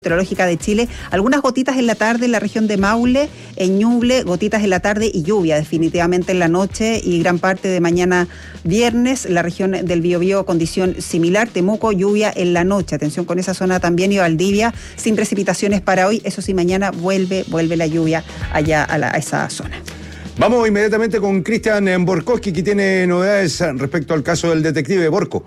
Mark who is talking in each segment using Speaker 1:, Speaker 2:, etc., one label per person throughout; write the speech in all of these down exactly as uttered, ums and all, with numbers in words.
Speaker 1: Meteorológica de Chile, algunas gotitas en la tarde en la región de Maule, en Ñuble, gotitas en la tarde y lluvia definitivamente en la noche y gran parte de mañana viernes, la región del Biobío condición similar, Temuco, lluvia en la noche, atención con esa zona también y Valdivia, sin precipitaciones para hoy, eso sí, mañana vuelve, vuelve la lluvia allá a, la, a esa zona.
Speaker 2: Vamos inmediatamente con Cristian Borkowski, que tiene novedades respecto al caso del detective Borco.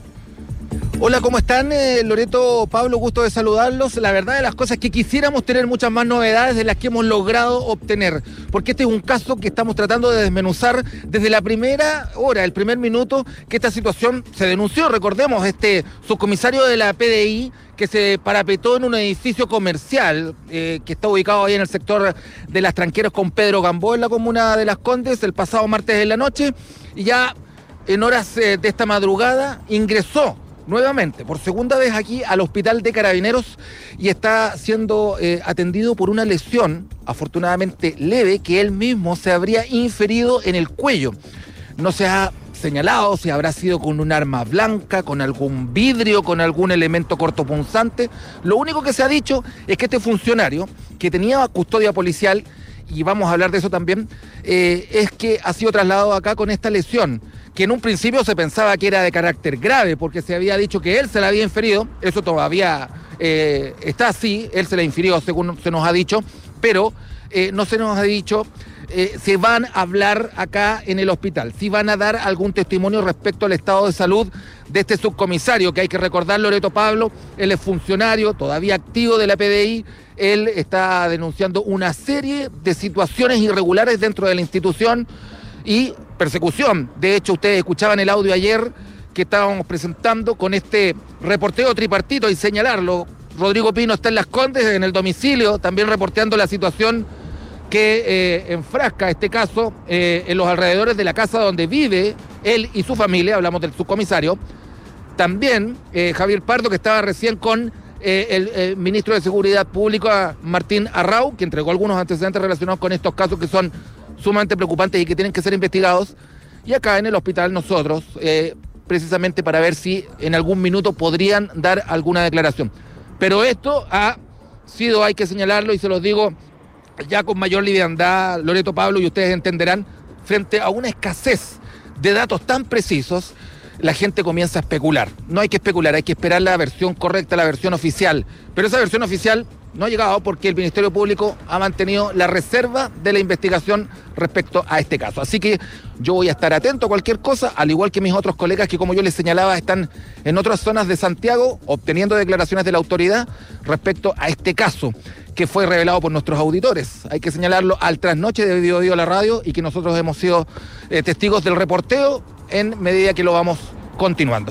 Speaker 3: Hola, ¿cómo están? Eh, Loreto, Pablo, gusto de saludarlos. La verdad de las cosas es que quisiéramos tener muchas más novedades de las que hemos logrado obtener, porque este es un caso que estamos tratando de desmenuzar desde la primera hora, el primer minuto que esta situación se denunció. Recordemos, este subcomisario de la P D I que se parapetó en un edificio comercial eh, que está ubicado ahí en el sector de Las Tranqueras con Pedro Gamboa en la comuna de Las Condes el pasado martes de la noche, y ya en horas eh, de esta madrugada ingresó nuevamente, por segunda vez aquí al hospital de Carabineros y está siendo eh, atendido por una lesión, afortunadamente leve, que él mismo se habría inferido en el cuello. No se ha señalado si habrá sido con un arma blanca, con algún vidrio, con algún elemento cortopunzante. Lo único que se ha dicho es que este funcionario, que tenía custodia policial, y vamos a hablar de eso también, eh, es que ha sido trasladado acá con esta lesión, que en un principio se pensaba que era de carácter grave, porque se había dicho que él se la había inferido. Eso todavía eh, está así, él se la infirió según se nos ha dicho, pero eh, no se nos ha dicho eh, si van a hablar acá en el hospital, si van a dar algún testimonio respecto al estado de salud de este subcomisario, que hay que recordar, Loreto, Pablo, él es funcionario, todavía activo de la P D I, él está denunciando una serie de situaciones irregulares dentro de la institución y persecución. De hecho, ustedes escuchaban el audio ayer que estábamos presentando con este reporteo tripartito, y señalarlo, Rodrigo Pino está en Las Condes, en el domicilio, también reporteando la situación que eh, enfrasca este caso eh, en los alrededores de la casa donde vive él y su familia, hablamos del subcomisario. También eh, Javier Pardo, que estaba recién con eh, el, el ministro de Seguridad Pública, Martín Arrau, que entregó algunos antecedentes relacionados con estos casos que son sumamente preocupantes y que tienen que ser investigados. Y acá en el hospital nosotros, eh, precisamente para ver si en algún minuto podrían dar alguna declaración. Pero esto ha sido, hay que señalarlo, y se los digo ya con mayor liviandad, Loreto, Pablo, y ustedes entenderán, frente a una escasez de datos tan precisos, la gente comienza a especular. No hay que especular, hay que esperar la versión correcta, la versión oficial. Pero esa versión oficial no ha llegado porque el Ministerio Público ha mantenido la reserva de la investigación respecto a este caso. Así que yo voy a estar atento a cualquier cosa, al igual que mis otros colegas que, como yo les señalaba, están en otras zonas de Santiago obteniendo declaraciones de la autoridad respecto a este caso que fue revelado por nuestros auditores. Hay que señalarlo al trasnoche de Biobío la radio, y que nosotros hemos sido eh, testigos del reporteo en medida que lo vamos continuando.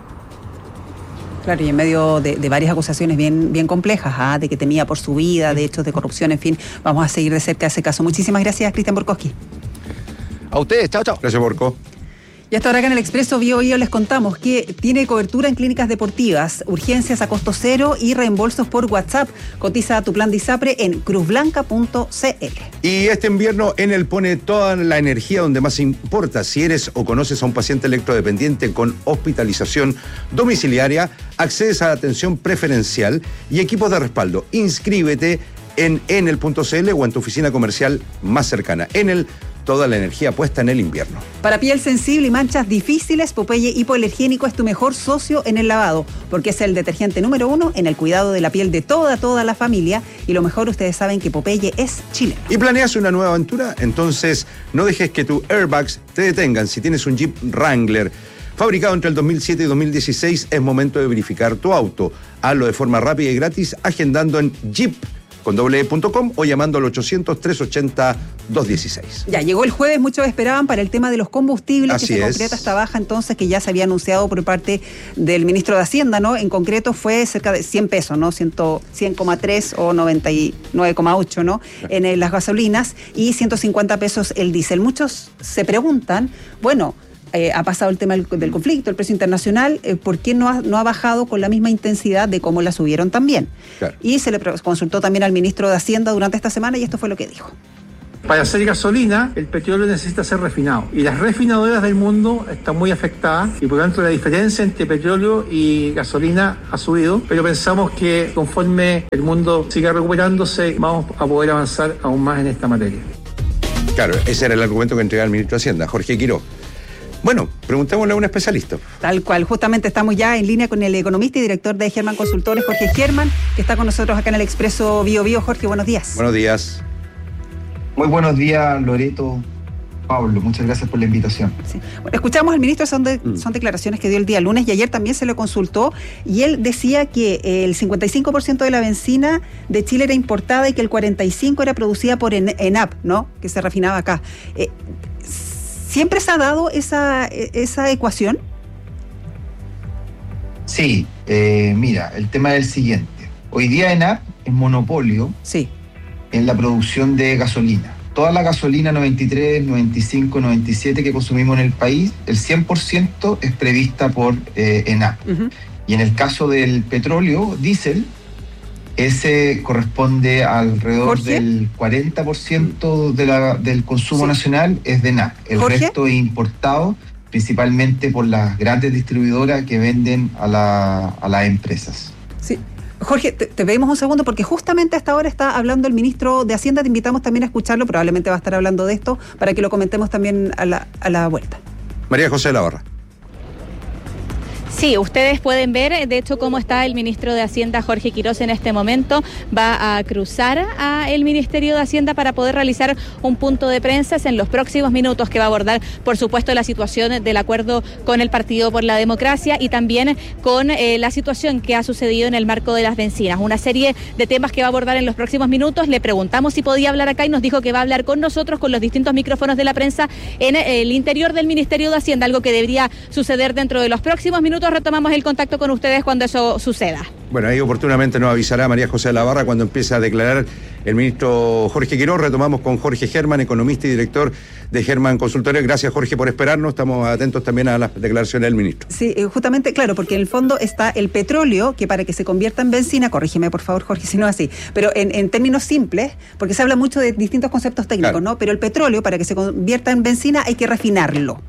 Speaker 1: Claro, y en medio de, de varias acusaciones bien, bien complejas, ¿ah? De que temía por su vida, de hechos de corrupción, en fin, vamos a seguir de cerca ese caso. Muchísimas gracias, Cristian Borkowski.
Speaker 3: A ustedes, chao, chao.
Speaker 2: Gracias, Borco. Y
Speaker 1: hasta ahora acá en el Expreso Biobío les contamos que tiene cobertura en clínicas deportivas, urgencias a costo cero y reembolsos por WhatsApp. Cotiza tu plan de ISAPRE en cruz blanca punto c l.
Speaker 2: Y este invierno Enel pone toda la energía donde más importa. Si eres o conoces a un paciente electrodependiente con hospitalización domiciliaria, accedes a atención preferencial y equipos de respaldo. Inscríbete en enel punto c l o en tu oficina comercial más cercana. Enel, toda la energía puesta en el invierno.
Speaker 1: Para piel sensible y manchas difíciles, Popeye Hipoalergénico es tu mejor socio en el lavado, porque es el detergente número uno en el cuidado de la piel de toda, toda la familia. Y lo mejor, ustedes saben que Popeye es chileno.
Speaker 2: ¿Y planeas una nueva aventura? Entonces no dejes que tus airbags te detengan. Si tienes un Jeep Wrangler fabricado entre el dos mil siete y dos mil dieciséis, es momento de verificar tu auto. Hazlo de forma rápida y gratis agendando en Jeep con doble e punto com o llamando al ochocientos, trescientos ochenta, doscientos dieciséis.
Speaker 1: Ya llegó el jueves, muchos esperaban para el tema de los combustibles.
Speaker 2: Así
Speaker 1: que se
Speaker 2: es.
Speaker 1: concreta esta baja entonces que ya se había anunciado por parte del ministro de Hacienda, ¿no? En concreto fue cerca de cien pesos, ¿no? cien coma tres o noventa y nueve coma ocho, ¿no? En eh, las gasolinas, y ciento cincuenta pesos el diésel. Muchos se preguntan, bueno, Eh, ha pasado el tema del, del conflicto, el precio internacional, eh, ¿por qué no ha, no ha bajado con la misma intensidad de cómo la subieron también?
Speaker 2: Claro.
Speaker 1: Y se le consultó también al ministro de Hacienda durante esta semana y esto fue lo que dijo.
Speaker 4: Para hacer gasolina, el petróleo necesita ser refinado. Y las refinadoras del mundo están muy afectadas y por lo tanto la diferencia entre petróleo y gasolina ha subido. Pero pensamos que conforme el mundo siga recuperándose, vamos a poder avanzar aún más en esta materia.
Speaker 2: Claro, ese era el argumento que entregaba el ministro de Hacienda, Jorge Quirós. Bueno, preguntémosle a un especialista.
Speaker 1: Tal cual, justamente estamos ya en línea con el economista y director de Germán Consultores, Jorge Germán, que está con nosotros acá en el Expreso Bio Bio. Jorge, buenos días.
Speaker 2: Buenos días.
Speaker 5: Muy buenos días, Loreto, Pablo, muchas gracias por la invitación.
Speaker 1: Sí. Bueno, escuchamos al ministro, son, de, mm. son declaraciones que dio el día lunes y ayer también se lo consultó y él decía que el cincuenta y cinco por ciento de la benzina de Chile era importada y que el cuarenta y cinco por ciento era producida por ENAP, ¿no? Que se refinaba acá. Eh, ¿Siempre se ha dado esa, esa ecuación?
Speaker 5: Sí, eh, mira, el tema es el siguiente. Hoy día ENAP es monopolio
Speaker 1: sí.
Speaker 5: en la producción de gasolina. Toda la gasolina noventa y tres, noventa y cinco, noventa y siete que consumimos en el país, el cien por ciento es prevista por eh, ENAP. Uh-huh. Y en el caso del petróleo, diésel, ese corresponde alrededor ¿Jorge? del cuarenta por ciento de la, del consumo sí. nacional es de ENAP. El ¿Jorge? resto es importado principalmente por las grandes distribuidoras que venden a, la, a las empresas.
Speaker 1: Sí. Jorge, te, te pedimos un segundo porque justamente hasta ahora está hablando el ministro de Hacienda, te invitamos también a escucharlo, probablemente va a estar hablando de esto para que lo comentemos también a la, a la vuelta.
Speaker 2: María José de la Barra.
Speaker 6: Sí, ustedes pueden ver, de hecho, cómo está el ministro de Hacienda, Jorge Quirós, en este momento. Va a cruzar al Ministerio de Hacienda para poder realizar un punto de prensa en los próximos minutos que va a abordar, por supuesto, la situación del acuerdo con el Partido por la Democracia y también con eh, la situación que ha sucedido en el marco de las bencinas. Una serie de temas que va a abordar en los próximos minutos. Le preguntamos si podía hablar acá y nos dijo que va a hablar con nosotros, con los distintos micrófonos de la prensa en el interior del Ministerio de Hacienda, algo que debería suceder dentro de los próximos minutos. Retomamos el contacto con ustedes cuando eso suceda.
Speaker 2: Bueno, ahí oportunamente nos avisará María José de la Barra cuando empiece a declarar el ministro Jorge Quirós. Retomamos con Jorge Germán, economista y director de Germán Consultores. Gracias, Jorge, por esperarnos. Estamos atentos también a las declaraciones del ministro.
Speaker 1: Sí, justamente, claro, porque en el fondo está el petróleo, que para que se convierta en benzina, corrígeme por favor, Jorge, si no es así, pero en, en términos simples, porque se habla mucho de distintos conceptos técnicos, claro. ¿no? Pero el petróleo, para que se convierta en benzina, hay que refinarlo.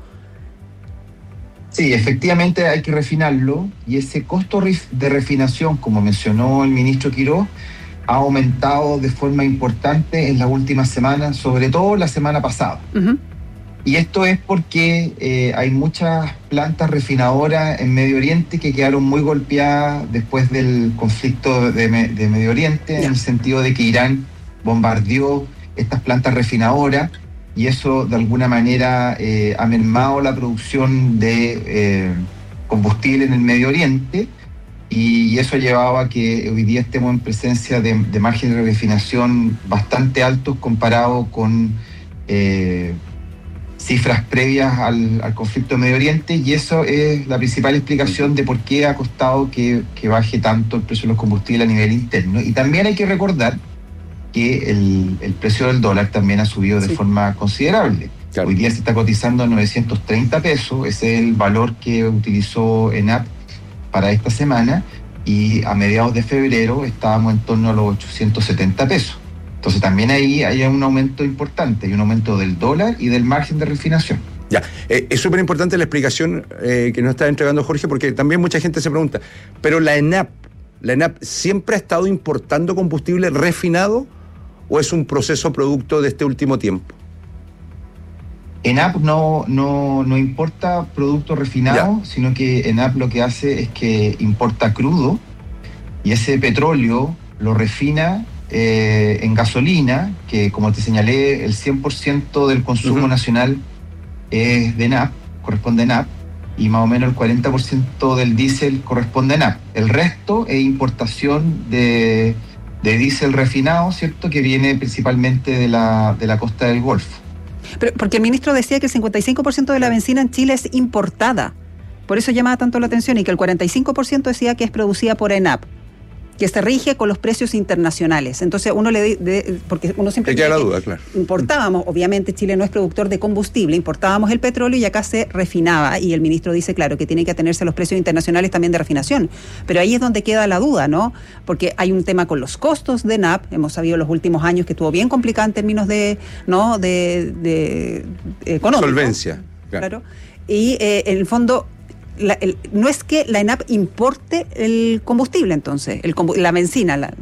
Speaker 5: Sí, efectivamente hay que refinarlo y ese costo de refinación, como mencionó el ministro Quirós, ha aumentado de forma importante en las últimas semanas, sobre todo la semana pasada. Uh-huh. Y esto es porque eh, hay muchas plantas refinadoras en Medio Oriente que quedaron muy golpeadas después del conflicto de, de Medio Oriente, yeah. en el sentido de que Irán bombardeó estas plantas refinadoras. Y eso de alguna manera eh, ha mermado la producción de eh, combustible en el Medio Oriente y, y eso ha llevado a que hoy día estemos en presencia de, de márgenes de refinación bastante altos comparado con eh, cifras previas al, al conflicto de Medio Oriente y eso es la principal explicación de por qué ha costado que, que baje tanto el precio de los combustibles a nivel interno. Y también hay que recordar que el, el precio del dólar también ha subido de sí. forma considerable. Claro. Hoy día se está cotizando a novecientos treinta pesos, ese es el valor que utilizó ENAP para esta semana, y a mediados de febrero estábamos en torno a los ochocientos setenta pesos. Entonces también ahí hay un aumento importante, hay un aumento del dólar y del margen de refinación.
Speaker 2: Ya, eh, es súper importante la explicación eh, que nos está entregando Jorge, porque también mucha gente se pregunta, pero la ENAP, ¿la ENAP siempre ha estado importando combustible refinado o es un proceso producto de este último tiempo?
Speaker 5: ENAP no, no, no importa producto refinado, ya. sino que ENAP lo que hace es que importa crudo y ese petróleo lo refina eh, en gasolina, que como te señalé, el cien por ciento del consumo uh-huh. nacional es de ENAP, corresponde a ENAP, y más o menos el cuarenta por ciento del diésel corresponde a ENAP. El resto es importación de... de diésel refinado, ¿cierto?, que viene principalmente de la, de la costa del Golfo.
Speaker 1: Pero porque el ministro decía que el cincuenta y cinco por ciento de la benzina en Chile es importada, por eso llamaba tanto la atención, y que el cuarenta y cinco por ciento decía que es producida por ENAP. que se rige con los precios internacionales. Entonces uno le de, de, porque uno siempre
Speaker 2: te queda la duda, claro.
Speaker 1: Importábamos, obviamente Chile no es productor de combustible, importábamos el petróleo y acá se refinaba, y el ministro dice, claro, que tiene que atenerse a los precios internacionales también de refinación. Pero ahí es donde queda la duda, ¿no? Porque hay un tema con los costos de N A P, hemos sabido en los últimos años que estuvo bien complicado en términos de, ¿no? de, de, de económico.
Speaker 2: Solvencia.
Speaker 1: Claro. claro. Y eh, en el fondo La, el, no es que la ENAP importe el combustible, entonces, el combu la benzina, la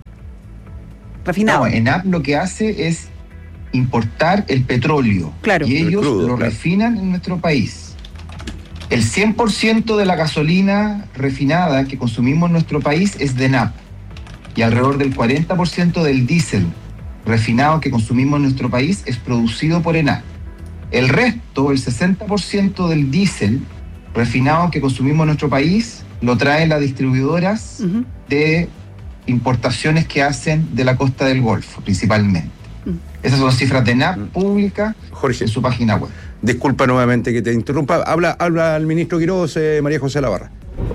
Speaker 1: refinado.
Speaker 5: No, ENAP lo que hace es importar el petróleo,
Speaker 1: claro,
Speaker 5: y ellos
Speaker 2: crudo,
Speaker 5: lo
Speaker 2: claro.
Speaker 5: refinan en nuestro país. El cien por ciento de la gasolina refinada que consumimos en nuestro país es de ENAP, y alrededor del cuarenta por ciento del diésel refinado que consumimos en nuestro país es producido por ENAP. El resto, el sesenta por ciento del diésel refinado que consumimos en nuestro país, lo traen las distribuidoras uh-huh. de importaciones que hacen de la costa del Golfo, principalmente. Uh-huh. Esas son cifras de ENAP uh-huh. públicas
Speaker 2: Jorge,
Speaker 5: en su página web.
Speaker 2: Disculpa nuevamente que te interrumpa. Habla, habla el ministro Quiroz, eh, María José Labarra.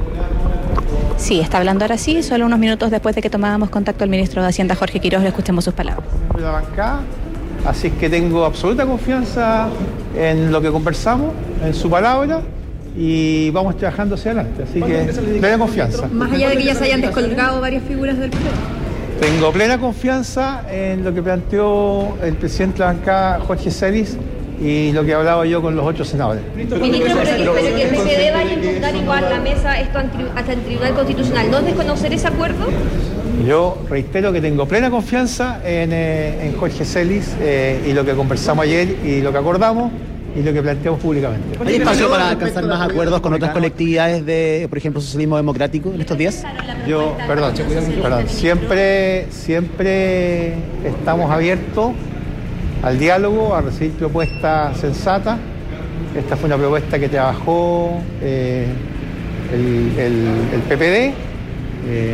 Speaker 6: Sí, está hablando ahora sí, solo unos minutos después de que tomábamos contacto al ministro de Hacienda, Jorge Quiroz, le escuchemos sus palabras.
Speaker 7: La bancada, así es que tengo absoluta confianza en lo que conversamos, en su palabra, y vamos trabajando hacia adelante, así que plena confianza.
Speaker 8: Más allá de que ya se hayan descolgado varias figuras del P R D.
Speaker 7: Tengo plena confianza en lo que planteó el presidente de la bancada, Jorge Celis, y lo que he hablado yo con los ocho senadores.
Speaker 8: Ministro, pero, pero que el P P D vaya a impugnar igual la mesa esto hasta el Tribunal Constitucional, ¿no es desconocer ese acuerdo?
Speaker 7: Yo reitero que tengo plena confianza en, eh, en Jorge Celis eh, y lo que conversamos ayer y lo que acordamos y lo que planteamos públicamente.
Speaker 9: ¿Hay espacio para alcanzar más acuerdos con otras colectividades de, por ejemplo, socialismo democrático en estos días?
Speaker 7: Yo, perdón, perdón, siempre, siempre estamos abiertos al diálogo, a recibir propuestas sensatas. Esta fue una propuesta que trabajó eh, el, el, el P P D. Eh,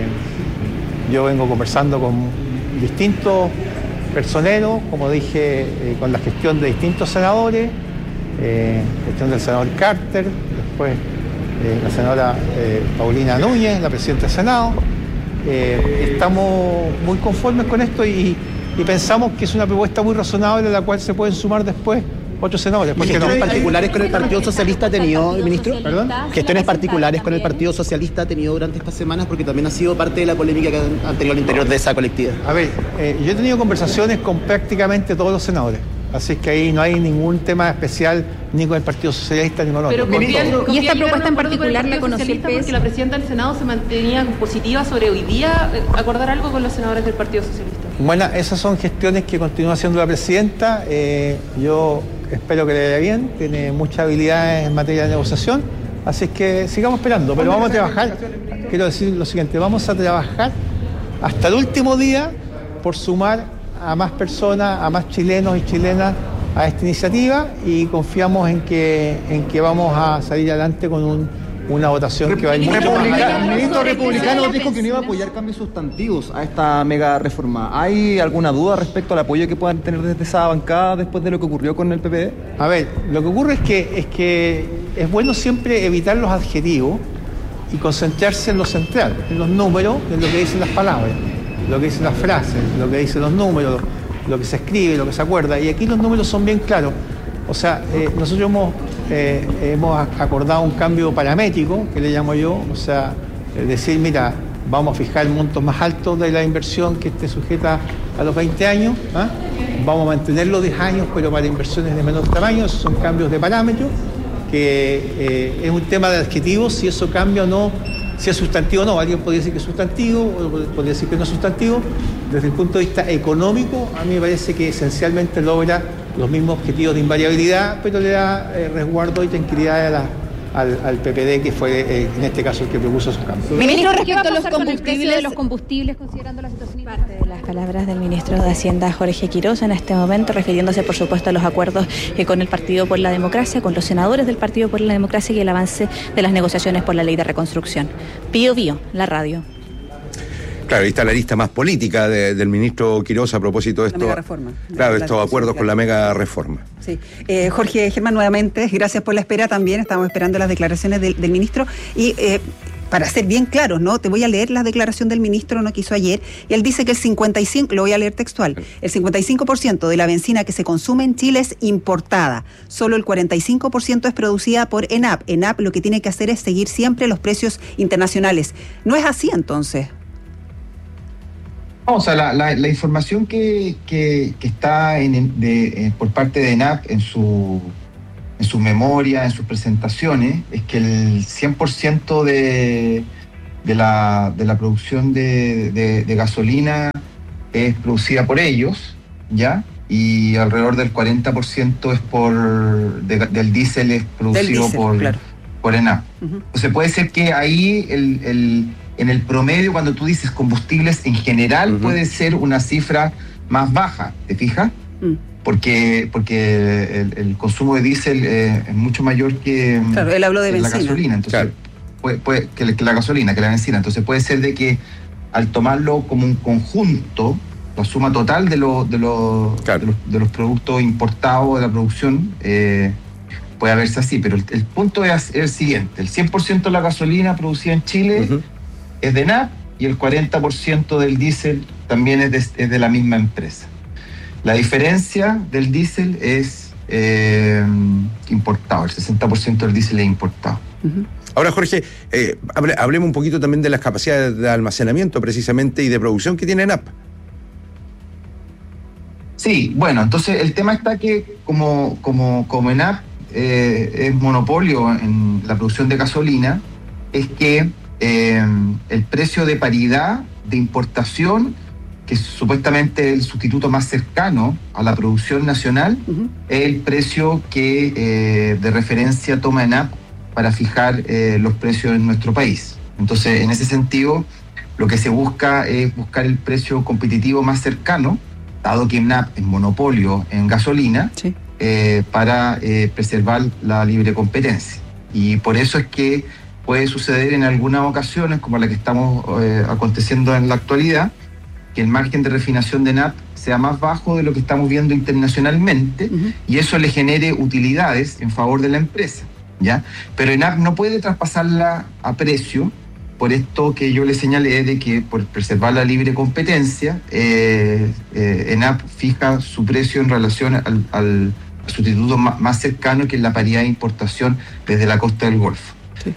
Speaker 7: yo vengo conversando con distintos personeros, como dije, eh, con la gestión de distintos senadores, eh, gestión del senador Carter, después eh, la senadora eh, Paulina Núñez, la presidenta del Senado. Eh, estamos muy conformes con esto y y pensamos que es una propuesta muy razonable a la cual se pueden sumar después otros senadores.
Speaker 9: ¿Gestiones no? particulares con el Partido Socialista ha tenido, ministro?
Speaker 7: ¿Perdón?
Speaker 9: ¿Gestiones particulares con el Partido Socialista ha tenido durante estas semanas? Porque también ha sido parte de la polémica que han tenido al interior de esa colectividad.
Speaker 7: A ver, eh, yo he tenido conversaciones con prácticamente todos los senadores. Así es que ahí no hay ningún tema especial ni con el Partido Socialista ni con otro.
Speaker 8: Pero
Speaker 7: con
Speaker 8: y esta propuesta en particular la conoció el P S.
Speaker 10: Porque la presidenta del Senado se mantenía positiva sobre hoy día acordar algo con los senadores del Partido Socialista.
Speaker 7: Bueno, esas son gestiones que continúa haciendo la presidenta. Eh, yo espero que le vaya bien. Tiene muchas habilidades en materia de negociación. Así es que sigamos esperando. Pero vamos a trabajar. Quiero decir lo siguiente: vamos a trabajar hasta el último día por sumar a más personas, a más chilenos y chilenas a esta iniciativa, y confiamos en que, en que vamos a salir adelante con un, una votación que va a ir mucho más allá.
Speaker 9: El ministro republicano dijo que no iba a apoyar cambios sustantivos a esta mega reforma. ¿Hay alguna duda respecto al apoyo que puedan tener desde esa bancada después de lo que ocurrió con el P P D?
Speaker 7: A ver, lo que ocurre es que es, que es bueno siempre evitar los adjetivos y concentrarse en lo central, en los números, en lo que dicen las palabras, lo que dicen las frases, lo que dicen los números, lo que se escribe, lo que se acuerda. Y aquí los números son bien claros. O sea, eh, nosotros hemos, eh, hemos acordado un cambio paramétrico, que le llamo yo, o sea, es decir, mira, vamos a fijar montos más altos de la inversión que esté sujeta a los veinte años, ¿eh? Vamos a mantenerlo diez años, pero para inversiones de menor tamaño. Esos son cambios de parámetros, que eh, es un tema de adjetivos, si eso cambia o no, si es sustantivo o no. Alguien podría decir que es sustantivo, o podría decir que no es sustantivo. Desde el punto de vista económico, a mí me parece que esencialmente logra los mismos objetivos de invariabilidad, pero le da eh, resguardo y tranquilidad a la, al, al P P D, que fue eh, en este caso el que propuso esos cambios.
Speaker 8: Ministro, respecto a los combustibles, de los combustibles, considerando la situación
Speaker 6: parte de las palabras del ministro de Hacienda, Jorge Quiroz, en este momento, refiriéndose por supuesto a los acuerdos eh, con el Partido por la Democracia, con los senadores del Partido por la Democracia y el avance de las negociaciones por la ley de reconstrucción. Pío Bío, la radio.
Speaker 2: Claro, ahí está la lista más política de, del ministro Quiroz a propósito de esto.
Speaker 1: La mega reforma.
Speaker 2: Claro, estos acuerdos con la mega reforma.
Speaker 1: Sí. Eh, Jorge Germán, nuevamente, gracias por la espera también. Estamos esperando las declaraciones del, del ministro. Y eh, para ser bien claros, ¿no? Te voy a leer la declaración del ministro, ¿no?, que hizo ayer, y él dice que el cincuenta y cinco por ciento, lo voy a leer textual, el cincuenta y cinco por ciento de la benzina que se consume en Chile es importada, solo el cuarenta y cinco por ciento es producida por ENAP. ENAP lo que tiene que hacer es seguir siempre los precios internacionales. ¿No es así entonces?
Speaker 5: O sea, la, la, la información que, que, que está en, de, eh, por parte de ENAP en su, en su memoria, en sus presentaciones, es que el cien por ciento de, de, la, de la producción de, de, de gasolina es producida por ellos, ¿ya? Y alrededor del cuarenta por ciento es por de, del diésel es producido diesel, por, claro. por ENAP. Uh-huh. Entonces puede ser que ahí el... el en el promedio, cuando tú dices combustibles en general, uh-huh. puede ser una cifra más baja, ¿te fijas? Uh-huh. Porque, porque el, el consumo de diésel eh, es mucho mayor que,
Speaker 1: claro, él habló de
Speaker 5: la
Speaker 1: benzina.
Speaker 5: gasolina. Entonces, claro. puede, puede, que, que la gasolina, que la benzina. Entonces puede ser de que al tomarlo como un conjunto, la suma total de, lo, de, lo, claro. de, los, de los productos importados de la producción, eh, puede verse así. Pero el, el punto es, es el siguiente: el cien por ciento de la gasolina producida en Chile uh-huh. es de ENAP y el cuarenta por ciento del diésel también es de, es de la misma empresa. La diferencia del diésel es eh, importado, el sesenta por ciento del diésel es importado.
Speaker 2: Uh-huh. Ahora, Jorge, eh, hable, hablemos un poquito también de las capacidades de almacenamiento precisamente y de producción que tiene ENAP.
Speaker 5: Sí, bueno, entonces el tema está que como, como, como ENAP eh, es monopolio en la producción de gasolina, es que Eh, el precio de paridad de importación, que es supuestamente el sustituto más cercano a la producción nacional, uh-huh. es el precio que eh, de referencia toma ENAP para fijar eh, los precios en nuestro país. Entonces, en ese sentido, lo que se busca es buscar el precio competitivo más cercano, dado que ENAP es monopolio en gasolina, sí. eh, para eh, preservar la libre competencia. Y por eso es que puede suceder en algunas ocasiones, como la que estamos eh, aconteciendo en la actualidad, que el margen de refinación de ENAP sea más bajo de lo que estamos viendo internacionalmente, uh-huh. y eso le genere utilidades en favor de la empresa, ¿ya? Pero ENAP no puede traspasarla a precio, por esto que yo le señalé de que por preservar la libre competencia, eh, eh, ENAP fija su precio en relación al, al sustituto más, más cercano, que es la paridad de importación desde la costa del Golfo.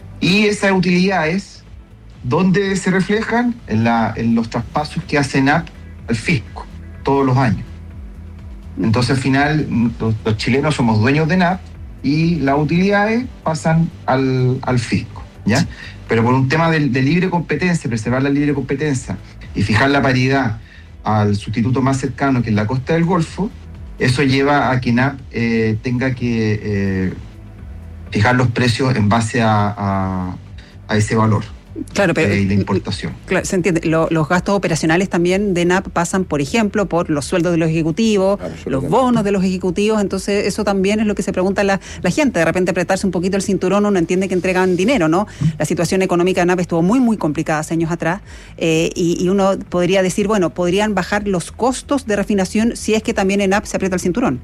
Speaker 5: Y esas utilidades, ¿dónde se reflejan? En, la, en los traspasos que hace ENAP al fisco todos los años. Entonces, al final, los, los chilenos somos dueños de ENAP y las utilidades pasan al, al fisco, ¿ya? Pero por un tema de, de libre competencia, preservar la libre competencia y fijar la paridad al sustituto más cercano, que es la costa del Golfo, eso lleva a que ENAP eh, tenga que... Eh, fijar los precios en base a, a, a ese valor.
Speaker 1: Claro, pero
Speaker 5: de, de importación.
Speaker 1: Claro, se entiende. Lo, los gastos operacionales también de ENAP pasan, por ejemplo, por los sueldos de los ejecutivos, los bonos de los ejecutivos. Entonces, eso también es lo que se pregunta la, la gente. De repente, apretarse un poquito el cinturón, uno entiende que entregan dinero, ¿no? La situación económica de ENAP estuvo muy, muy complicada hace años atrás. Eh, y, y uno podría decir, bueno, podrían bajar los costos de refinación si es que también ENAP se aprieta el cinturón.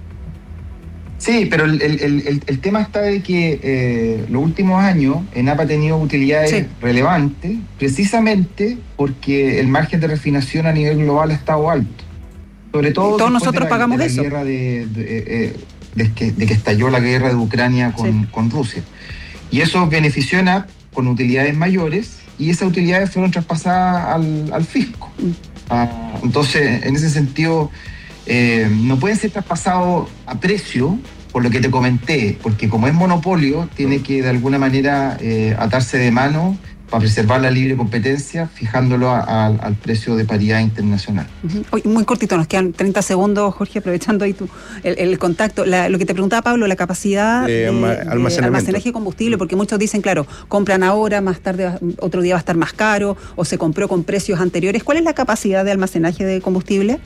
Speaker 5: Sí, pero el, el, el, el tema está de que eh, los últimos años ENAP ha tenido utilidades sí. relevantes, precisamente porque el margen de refinación a nivel global ha estado alto. Sobre todo
Speaker 1: todos nosotros
Speaker 5: de la,
Speaker 1: pagamos
Speaker 5: de la
Speaker 1: eso.
Speaker 5: Guerra de, de, de, de, que, de que estalló la guerra de Ucrania con, sí. con Rusia. Y eso benefició a ENAP con utilidades mayores, y esas utilidades fueron traspasadas al, al fisco. Mm. Ah, entonces, en ese sentido... Eh, no pueden ser traspasados a precio, por lo que te comenté, porque como es monopolio, tiene que de alguna manera eh, atarse de mano para preservar la libre competencia, fijándolo a, a, al precio de paridad internacional.
Speaker 1: Uh-huh. Muy cortito, nos quedan treinta segundos, Jorge, aprovechando ahí tu, el, el contacto. La, lo que te preguntaba, Pablo, la capacidad
Speaker 2: de, de, almacenamiento. de
Speaker 1: almacenaje de combustible, porque muchos dicen, claro, compran ahora, más tarde, otro día va a estar más caro, o se compró con precios anteriores. ¿Cuál es la capacidad de almacenaje de combustible?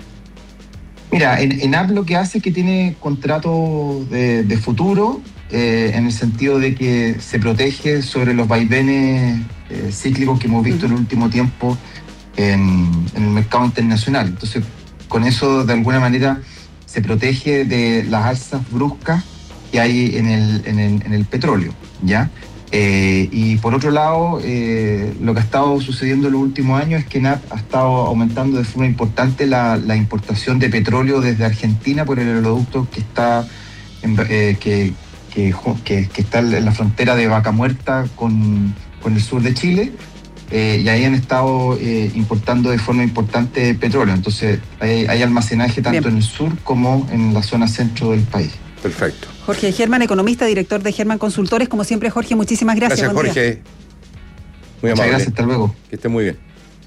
Speaker 5: Mira, en, ENAP lo que hace es que tiene contratos de, de futuro, eh, en el sentido de que se protege sobre los vaivenes eh, cíclicos que hemos visto uh-huh. en el último tiempo en, en el mercado internacional. Entonces, con eso, de alguna manera, se protege de las alzas bruscas que hay en el, en el, en el petróleo, ¿ya? Eh, y por otro lado, eh, lo que ha estado sucediendo en los últimos años es que N A P ha estado aumentando de forma importante la, la importación de petróleo desde Argentina por el oleoducto que está, en, eh, que, que, que, que está en la frontera de Vaca Muerta con, con el sur de Chile. Eh, y ahí han estado eh, importando de forma importante petróleo. Entonces hay, hay almacenaje tanto Bien. en el sur como en la zona centro del país.
Speaker 2: Perfecto.
Speaker 1: Jorge Germán, economista, director de Germán Consultores. Como siempre, Jorge, muchísimas gracias.
Speaker 2: Gracias,
Speaker 1: Buen
Speaker 2: Jorge.
Speaker 1: Día.
Speaker 2: Muy amable.
Speaker 5: Muchas gracias, hasta luego.
Speaker 2: Que esté muy bien.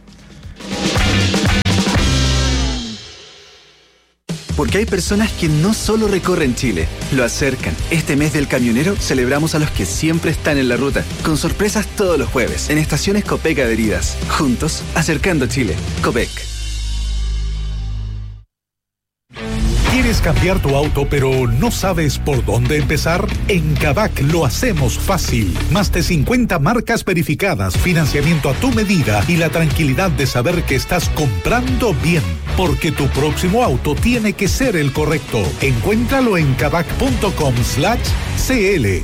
Speaker 11: Porque hay personas que no solo recorren Chile, lo acercan. Este mes del camionero celebramos a los que siempre están en la ruta, con sorpresas todos los jueves, en estaciones Copec adheridas. Juntos, acercando Chile. Copec.
Speaker 12: ¿Quieres cambiar tu auto pero no sabes por dónde empezar? En Kavak lo hacemos fácil. Más de cincuenta marcas verificadas, financiamiento a tu medida y la tranquilidad de saber que estás comprando bien. Porque tu próximo auto tiene que ser el correcto. Encuéntralo en kavak.com slash cl.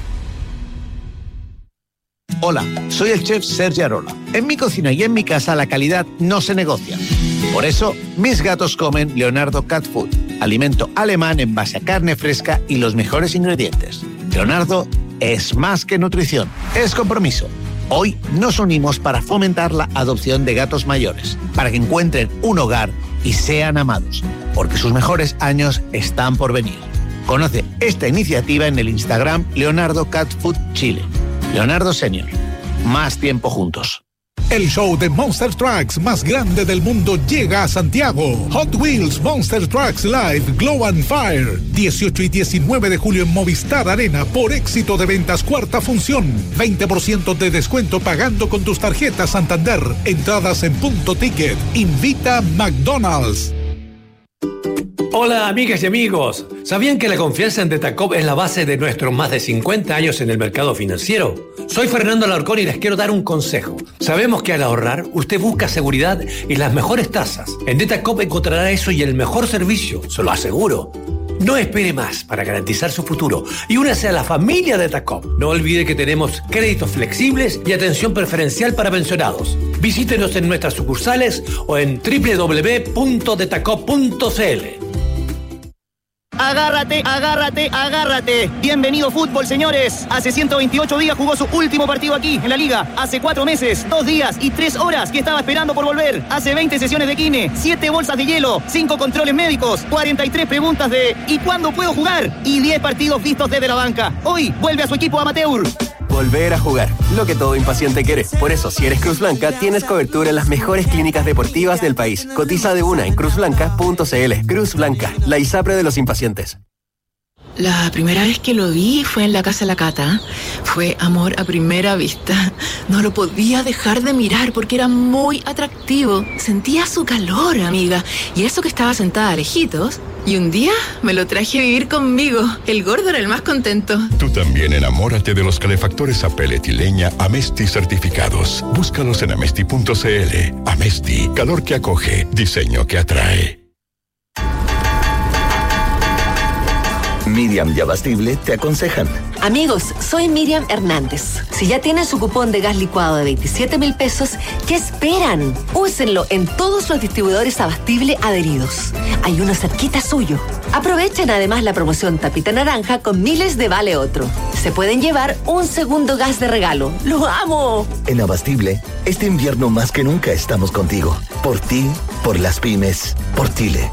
Speaker 13: Hola, soy el chef Sergi Arola. En mi cocina y en mi casa la calidad no se negocia. Por eso, mis gatos comen Leonardo Cat Food, alimento alemán en base a carne fresca y los mejores ingredientes. Leonardo es más que nutrición, es compromiso. Hoy nos unimos para fomentar la adopción de gatos mayores, para que encuentren un hogar y sean amados, porque sus mejores años están por venir. Conoce esta iniciativa en el Instagram Leonardo Cat Food Chile. Leonardo Senior. Más tiempo juntos.
Speaker 12: El show de Monster Trucks más grande del mundo llega a Santiago. Hot Wheels Monster Trucks Live Glow and Fire. dieciocho y diecinueve de julio en Movistar Arena por éxito de ventas cuarta función. veinte por ciento de descuento pagando con tus tarjetas Santander. Entradas en punto ticket. Invita McDonald's.
Speaker 14: Hola amigas y amigos, ¿sabían que la confianza en Detacop es la base de nuestros más de cincuenta años en el mercado financiero? Soy Fernando Alarcón y les quiero dar un consejo. Sabemos que al ahorrar, usted busca seguridad y las mejores tasas. En Detacop encontrará eso y el mejor servicio, se lo aseguro. No espere más para garantizar su futuro y únase a la familia Detacop. No olvide que tenemos créditos flexibles y atención preferencial para pensionados. Visítenos en nuestras sucursales o en doble u doble u doble u punto detacop punto c l.
Speaker 15: Agárrate, agárrate, agárrate. Bienvenido fútbol, señores. Hace ciento veintiocho días jugó su último partido aquí, en la Liga. Hace cuatro meses, dos días y tres horas que estaba esperando por volver. Hace veinte sesiones de kine, siete bolsas de hielo, cinco controles médicos, cuarenta y tres preguntas de ¿y cuándo puedo jugar? Y diez partidos vistos desde la banca. Hoy vuelve a su equipo amateur.
Speaker 16: Volver a jugar, lo que todo impaciente quiere. Por eso, si eres Cruz Blanca, tienes cobertura en las mejores clínicas deportivas del país. Cotiza de una en cruz blanca punto c l. Cruz Blanca, la ISAPRE de los impacientes.
Speaker 17: La primera vez que lo vi fue en la casa de la Cata. Fue amor a primera vista. No lo podía dejar de mirar porque era muy atractivo. Sentía su calor, amiga. Y eso que estaba sentada lejitos. Y un día me lo traje a vivir conmigo. El gordo era el más contento.
Speaker 18: Tú también enamórate de los calefactores a pellet y leña Amesti certificados. Búscalos en amesti punto c l. Amesti, calor que acoge, diseño que atrae.
Speaker 19: Miriam y Abastible te aconsejan.
Speaker 20: Amigos, soy Miriam Hernández. Si ya tienen su cupón de gas licuado de veintisiete mil pesos, ¿qué esperan? Úsenlo en todos los distribuidores Abastible adheridos. Hay uno cerquita suyo. Aprovechen además la promoción Tapita Naranja con miles de vale otro. Se pueden llevar un segundo gas de regalo. ¡Lo amo!
Speaker 19: En Abastible, este invierno más que nunca estamos contigo. Por ti, por las pymes, por Chile.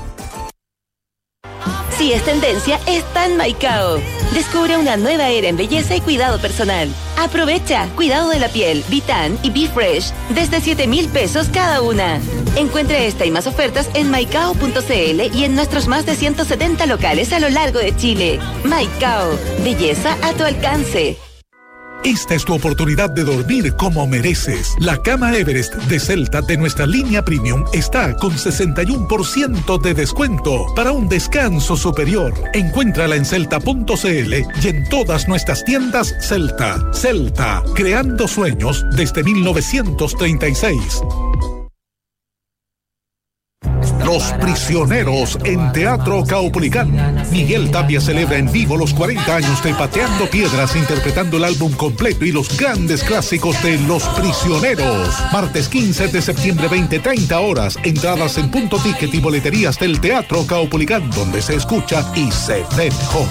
Speaker 20: Si es tendencia, está en Maicao. Descubre una nueva era en belleza y cuidado personal. Aprovecha cuidado de la piel, Vitan y Be Fresh desde siete mil pesos cada una. Encuentre esta y más ofertas en maicao punto c l y en nuestros más de ciento setenta locales a lo largo de Chile. Maicao, belleza a tu alcance.
Speaker 12: Esta es tu oportunidad de dormir como mereces. La cama Everest de Celta de nuestra línea Premium está con sesenta y uno por ciento de descuento para un descanso superior. Encuéntrala en celta punto c l y en todas nuestras tiendas Celta. Celta, creando sueños desde mil novecientos treinta y seis. Los Prisioneros en Teatro Caupolicán. Miguel Tapia celebra en vivo los cuarenta años de Pateando Piedras, interpretando el álbum completo y los grandes clásicos de Los Prisioneros. Martes quince de septiembre, veinte treinta horas. Entradas en Punto Ticket y boleterías del Teatro Caupolicán, donde se escucha y se ve mejor.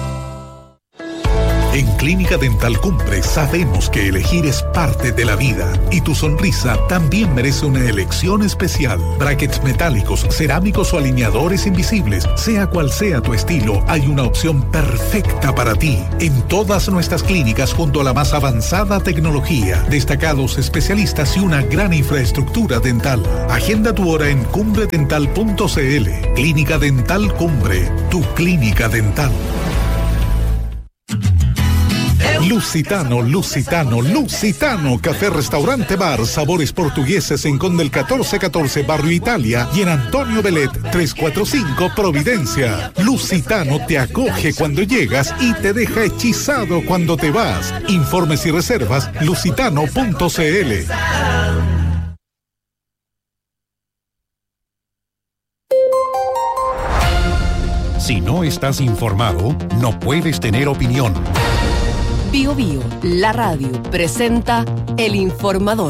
Speaker 12: En Clínica Dental Cumbre sabemos que elegir es parte de la vida y tu sonrisa también merece una elección especial. Brackets metálicos, cerámicos o alineadores invisibles, sea cual sea tu estilo, hay una opción perfecta para ti. En todas nuestras clínicas, junto a la más avanzada tecnología, destacados especialistas y una gran infraestructura dental. Agenda tu hora en cumbre dental punto c l. Clínica Dental Cumbre, tu clínica dental. Lusitano, Lusitano, Lusitano, café, restaurante, bar, sabores portugueses en Conde el catorce catorce, Barrio Italia, y en Antonio Belet trescientos cuarenta y cinco, Providencia. Lusitano te acoge cuando llegas y te deja hechizado cuando te vas. Informes y reservas, lusitano punto c l. Si no estás informado, no puedes tener opinión.
Speaker 21: Bio Bio, la radio, presenta El Informador.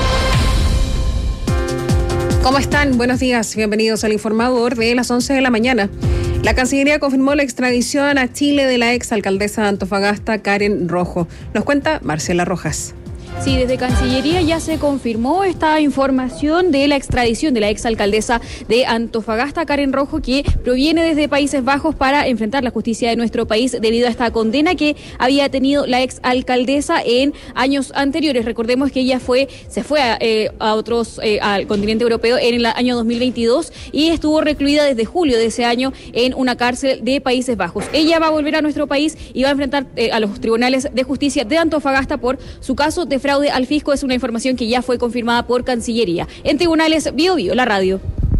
Speaker 22: ¿Cómo están? Buenos días, bienvenidos al Informador de las once de la mañana. La Cancillería confirmó la extradición a Chile de la exalcaldesa de Antofagasta, Karen Rojo. Nos cuenta Marcela Rojas.
Speaker 6: Sí, desde Cancillería ya se confirmó esta información de la extradición de la exalcaldesa de Antofagasta, Karen Rojo, que proviene desde Países Bajos para enfrentar la justicia de nuestro país debido a esta condena que había tenido la exalcaldesa en años anteriores. Recordemos que ella fue se fue a, eh, a otros eh, al continente europeo en el año dos mil veintidós y estuvo recluida desde julio de ese año en una cárcel de Países Bajos. Ella va a volver a nuestro país y va a enfrentar eh, a los tribunales de justicia de Antofagasta por su caso de fraude al fisco. Es una información que ya fue confirmada por Cancillería. En tribunales, Bio Bio, la radio.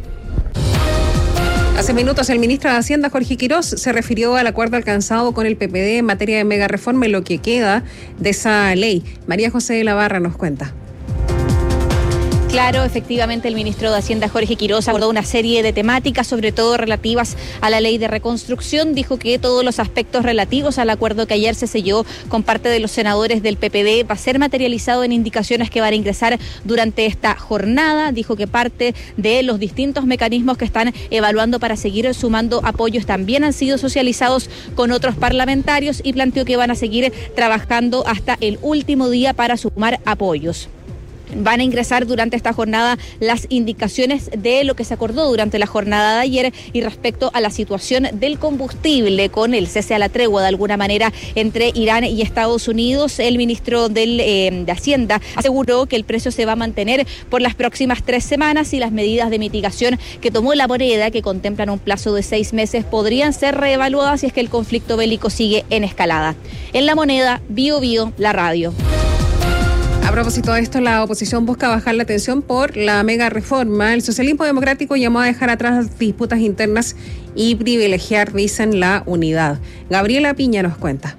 Speaker 22: Hace minutos el ministro de Hacienda, Jorge Quirós, se refirió al acuerdo alcanzado con el P P D en materia de mega reforma y lo que queda de esa ley. María José de la Barra nos cuenta.
Speaker 6: Claro, efectivamente el ministro de Hacienda, Jorge Quirós, abordó una serie de temáticas, sobre todo relativas a la ley de reconstrucción. Dijo que todos los aspectos relativos al acuerdo que ayer se selló con parte de los senadores del P P D va a ser materializado en indicaciones que van a ingresar durante esta jornada. Dijo que parte de los distintos mecanismos que están evaluando para seguir sumando apoyos también han sido socializados con otros parlamentarios y planteó que van a seguir trabajando hasta el último día para sumar apoyos. Van a ingresar durante esta jornada las indicaciones de lo que se acordó durante la jornada de ayer y respecto a la situación del combustible con el cese a la tregua de alguna manera entre Irán y Estados Unidos. El ministro del, eh, de Hacienda aseguró que el precio se va a mantener por las próximas tres semanas y las medidas de mitigación que tomó la moneda, que contemplan un plazo de seis meses, podrían ser reevaluadas si es que el conflicto bélico sigue en escalada. En la moneda, Bio Bio, la radio.
Speaker 22: A propósito de esto, la oposición busca bajar la tensión por la mega reforma. El socialismo democrático llamó a dejar atrás las disputas internas y privilegiar, dicen, la unidad. Gabriela Piña nos cuenta.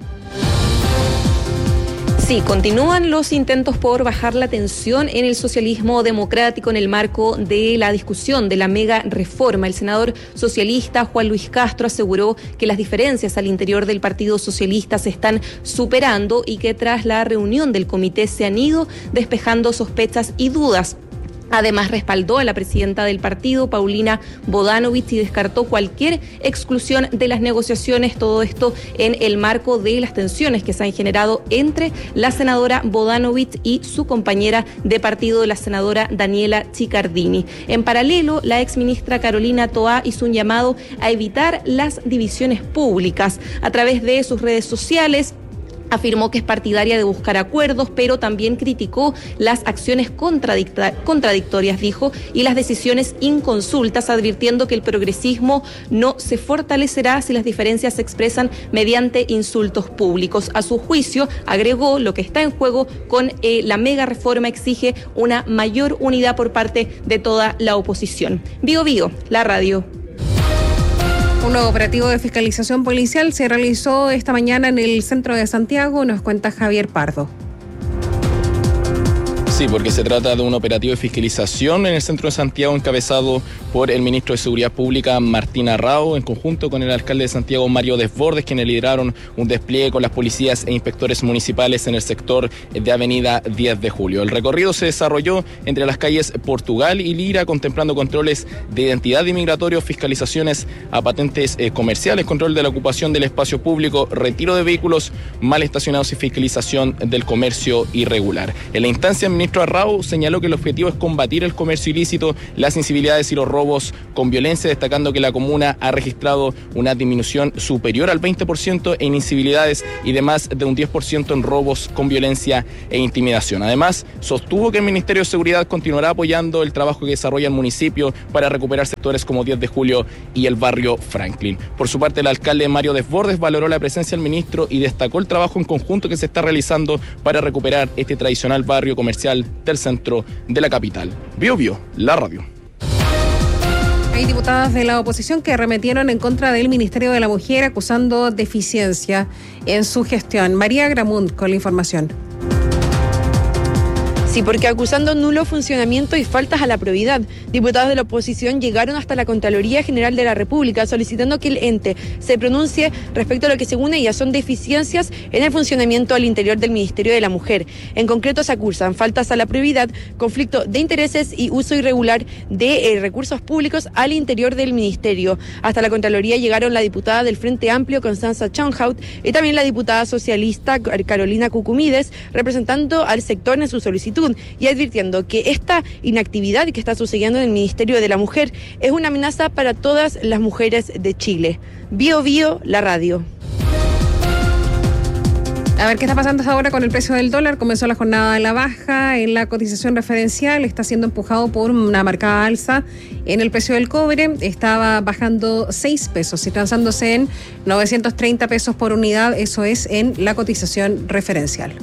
Speaker 23: Sí, continúan los intentos por bajar la tensión en el socialismo democrático en el marco de la discusión de la mega reforma. El senador socialista Juan Luis Castro aseguró que las diferencias al interior del Partido Socialista se están superando y que tras la reunión del comité se han ido despejando sospechas y dudas. Además, respaldó a la presidenta del partido, Paulina Bodanovich, y descartó cualquier exclusión de las negociaciones, todo esto en el marco de las tensiones que se han generado entre la senadora Bodanovich y su compañera de partido, la senadora Daniela Chiccardini. En paralelo, la exministra Carolina Toá hizo un llamado a evitar las divisiones públicas. A través de sus redes sociales, afirmó que es partidaria de buscar acuerdos, pero también criticó las acciones contradictorias, dijo, y las decisiones inconsultas, advirtiendo que el progresismo no se fortalecerá si las diferencias se expresan mediante insultos públicos. A su juicio, agregó, lo que está en juego con eh, la mega reforma exige una mayor unidad por parte de toda la oposición. Bio Bio, la radio.
Speaker 22: Un nuevo operativo de fiscalización policial se realizó esta mañana en el centro de Santiago, nos cuenta Javier Pardo.
Speaker 24: Sí, porque se trata de un operativo de fiscalización en el centro de Santiago encabezado
Speaker 3: por el ministro de Seguridad Pública, Martín Arrao, en conjunto con el alcalde de Santiago, Mario Desbordes, quienes lideraron un despliegue con las policías e inspectores municipales en el sector de Avenida diez de julio. El recorrido se desarrolló entre las calles Portugal y Lira, contemplando controles de identidad inmigratorio, fiscalizaciones a patentes eh, comerciales, control de la ocupación del espacio público, retiro de vehículos mal estacionados y fiscalización del comercio irregular. En la instancia, el ministro Arrao señaló que el objetivo es combatir el comercio ilícito, las incivilidades y los robos con violencia, destacando que la comuna ha registrado una disminución superior al veinte por ciento en incivilidades y de más de un diez por ciento en robos con violencia e intimidación. Además, sostuvo que el Ministerio de Seguridad continuará apoyando el trabajo que desarrolla el municipio para recuperar sectores como diez de julio y el barrio Franklin. Por su parte, el alcalde Mario Desbordes valoró la presencia del ministro y destacó el trabajo en conjunto que se está realizando para recuperar este tradicional barrio comercial del centro de la capital. Bio Bio, la radio.
Speaker 22: Hay diputadas de la oposición que arremetieron en contra del Ministerio de la Mujer acusando deficiencia en su gestión. María Gramund con la información.
Speaker 4: Sí, porque acusando nulo funcionamiento y faltas a la probidad, diputados de la oposición llegaron hasta la Contraloría General de la República solicitando que el ente se pronuncie respecto a lo que según ellas son deficiencias en el funcionamiento al interior del Ministerio de la Mujer. En concreto se acusan faltas a la probidad, conflicto de intereses y uso irregular de eh, recursos públicos al interior del Ministerio. Hasta la Contraloría llegaron la diputada del Frente Amplio, Constanza Chonhout, y también la diputada socialista Carolina Cucumides, representando al sector en su solicitud y advirtiendo que esta inactividad que está sucediendo en el Ministerio de la Mujer es una amenaza para todas las mujeres de Chile. Bio Bio, la radio.
Speaker 22: A ver qué está pasando hasta ahora con el precio del dólar. Comenzó la jornada a la baja en la cotización referencial, está siendo empujado por una marcada alza en el precio del cobre. Estaba bajando seis pesos y transándose en novecientos treinta pesos por unidad, eso es en la cotización referencial.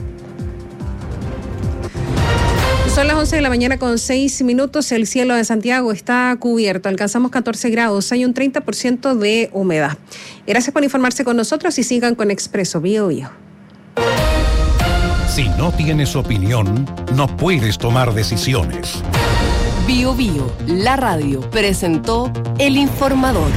Speaker 22: Son las once de la mañana con seis minutos. El cielo de Santiago está cubierto. Alcanzamos catorce grados. Hay un treinta por ciento de humedad. Gracias por informarse con nosotros y sigan con Expreso Bio Bio.
Speaker 12: Si no tienes opinión, no puedes tomar decisiones.
Speaker 21: Bio Bio, la radio, presentó El Informador.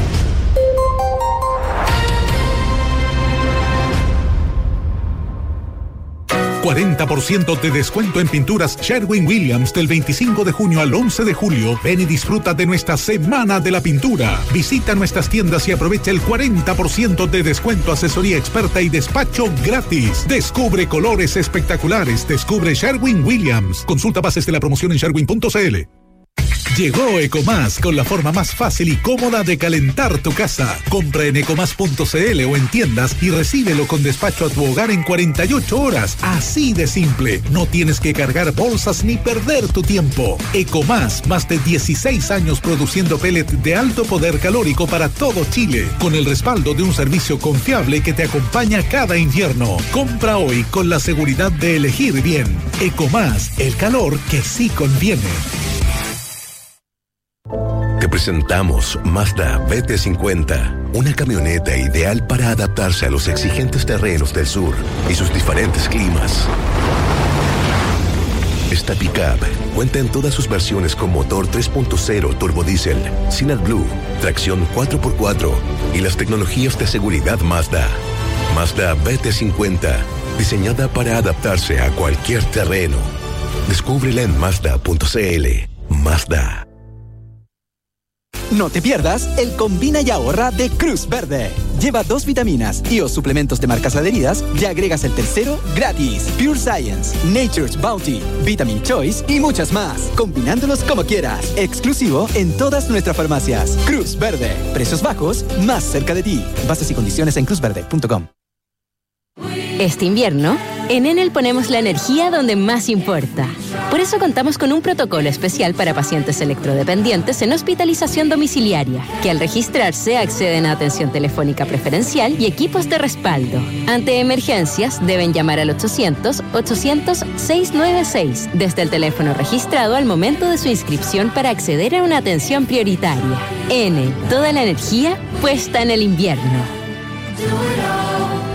Speaker 12: cuarenta por ciento de descuento en pinturas Sherwin-Williams del veinticinco de junio al once de julio. Ven y disfruta de nuestra Semana de la Pintura. Visita nuestras tiendas y aprovecha el cuarenta por ciento de descuento, asesoría experta y despacho gratis. Descubre colores espectaculares. Descubre Sherwin-Williams. Consulta bases de la promoción en sherwin punto c l. Llegó Ecomás con la forma más fácil y cómoda de calentar tu casa. Compra en ecomás punto c l o en tiendas y recíbelo con despacho a tu hogar en cuarenta y ocho horas. Así de simple. No tienes que cargar bolsas ni perder tu tiempo. Ecomás, más de dieciséis años produciendo pellet de alto poder calórico para todo Chile, con el respaldo de un servicio confiable que te acompaña cada invierno. Compra hoy con la seguridad de elegir bien. Ecomás, el calor que sí conviene.
Speaker 18: Te presentamos Mazda B T cincuenta, una camioneta ideal para adaptarse a los exigentes terrenos del sur y sus diferentes climas. Esta pickup cuenta en todas sus versiones con motor tres punto cero turbodiesel, sin AdBlue, tracción cuatro por cuatro y las tecnologías de seguridad Mazda. Mazda B T cincuenta, diseñada para adaptarse a cualquier terreno. Descúbrela en mazda punto c l. Mazda.
Speaker 10: No te pierdas el Combina y Ahorra de Cruz Verde. Lleva dos vitaminas y o suplementos de marcas adheridas y agregas el tercero gratis. Pure Science, Nature's Bounty, Vitamin Choice y muchas más. Combinándolos como quieras. Exclusivo en todas nuestras farmacias. Cruz Verde. Precios bajos, más cerca de ti. Bases y condiciones en cruz verde punto com.
Speaker 24: Este invierno, en Enel ponemos la energía donde más importa. Por eso contamos con un protocolo especial para pacientes electrodependientes en hospitalización domiciliaria, que al registrarse acceden a atención telefónica preferencial y equipos de respaldo. Ante emergencias, deben llamar al ochocientos, ochocientos, seiscientos noventa y seis desde el teléfono registrado al momento de su inscripción para acceder a una atención prioritaria. Enel, toda la energía puesta en el invierno.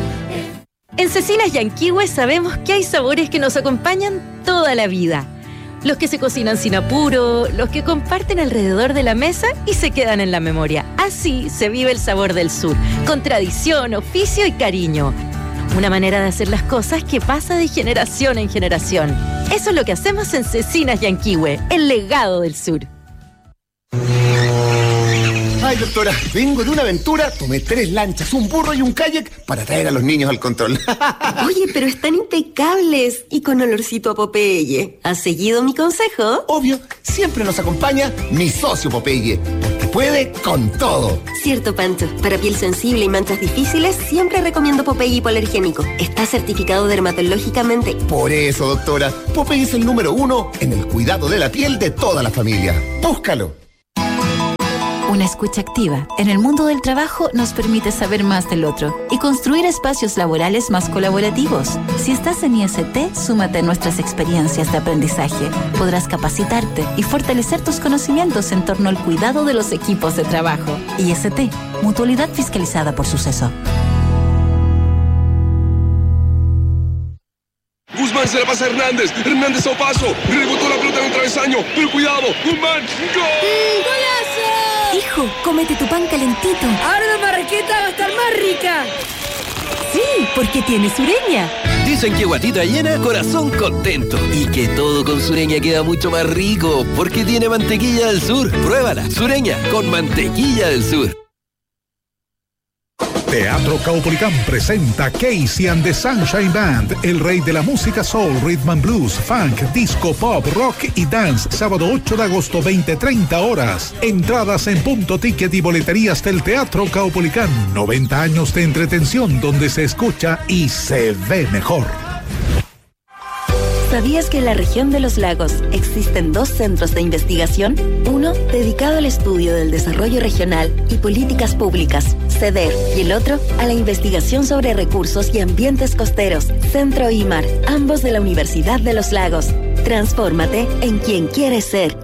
Speaker 24: En Cecinas Yanquihue sabemos que hay sabores que nos acompañan toda la vida. los que se cocinan sin apuro, los que comparten alrededor de la mesa y se quedan en la memoria. Así se vive el sabor del sur, con tradición, oficio y cariño. Una manera de hacer las cosas que pasa de generación en generación. Eso es lo que hacemos en Cecinas Yanquihue, el legado del sur.
Speaker 1: Ay, doctora, vengo de una aventura, tomé tres lanchas, un burro y un kayak para traer a los niños al control.
Speaker 7: Oye, pero están impecables y con olorcito a Popeye. ¿Has seguido mi consejo?
Speaker 1: Obvio, siempre nos acompaña mi socio Popeye, porque puede con todo.
Speaker 7: Cierto, Pancho. Para piel sensible y manchas difíciles, siempre recomiendo Popeye hipoalergénico. Está certificado dermatológicamente.
Speaker 1: Por eso, doctora, Popeye es el número uno en el cuidado de la piel de toda la familia. Búscalo.
Speaker 8: Una escucha activa en el mundo del trabajo nos permite saber más del otro y construir espacios laborales más colaborativos. Si estás en I S T, súmate a nuestras experiencias de aprendizaje. Podrás capacitarte y fortalecer tus conocimientos en torno al cuidado de los equipos de trabajo. I S T, mutualidad fiscalizada por Suceso.
Speaker 9: Guzmán se la pasa a Hernández. Hernández a paso. Rebotó la pelota en un travesaño. Pero cuidado. Guzmán. ¡Gol!
Speaker 8: ¡Golazo! Hijo, cómete tu pan calentito.
Speaker 25: Ahora la marraqueta va a estar más rica.
Speaker 8: Sí, porque tiene Sureña.
Speaker 26: Dicen que guatita llena, corazón contento. Y que todo con Sureña queda mucho más rico, porque tiene mantequilla del sur. Pruébala, Sureña, con mantequilla del sur.
Speaker 12: Teatro Caupolicán presenta Casey and the Sunshine Band, el rey de la música soul, rhythm and blues, funk, disco, pop, rock y dance, sábado ocho de agosto, veinte treinta horas. Entradas en Punto Ticket y boleterías del Teatro Caupolicán. noventa años de entretención donde se escucha y se ve mejor.
Speaker 7: ¿Sabías que en la región de los lagos existen dos centros de investigación? Uno dedicado al estudio del desarrollo regional y políticas públicas, CEDER, y el otro a la investigación sobre recursos y ambientes costeros, Centro IMAR, ambos de la Universidad de los Lagos. Transfórmate en quien quieres ser.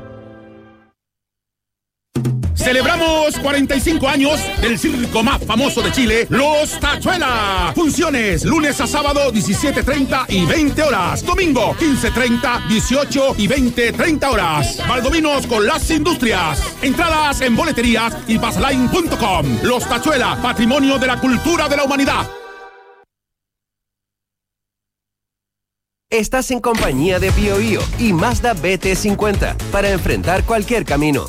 Speaker 27: Celebramos cuarenta y cinco años del circo más famoso de Chile, Los Tachuela. Funciones lunes a sábado diecisiete treinta y veinte horas. Domingo quince treinta, dieciocho y veinte treinta horas. Valdominos con las industrias. Entradas en boleterías y passline punto com. Los Tachuela, patrimonio de la cultura de la humanidad.
Speaker 16: Estás en compañía de Bio Bio y Mazda B T cincuenta para enfrentar cualquier camino.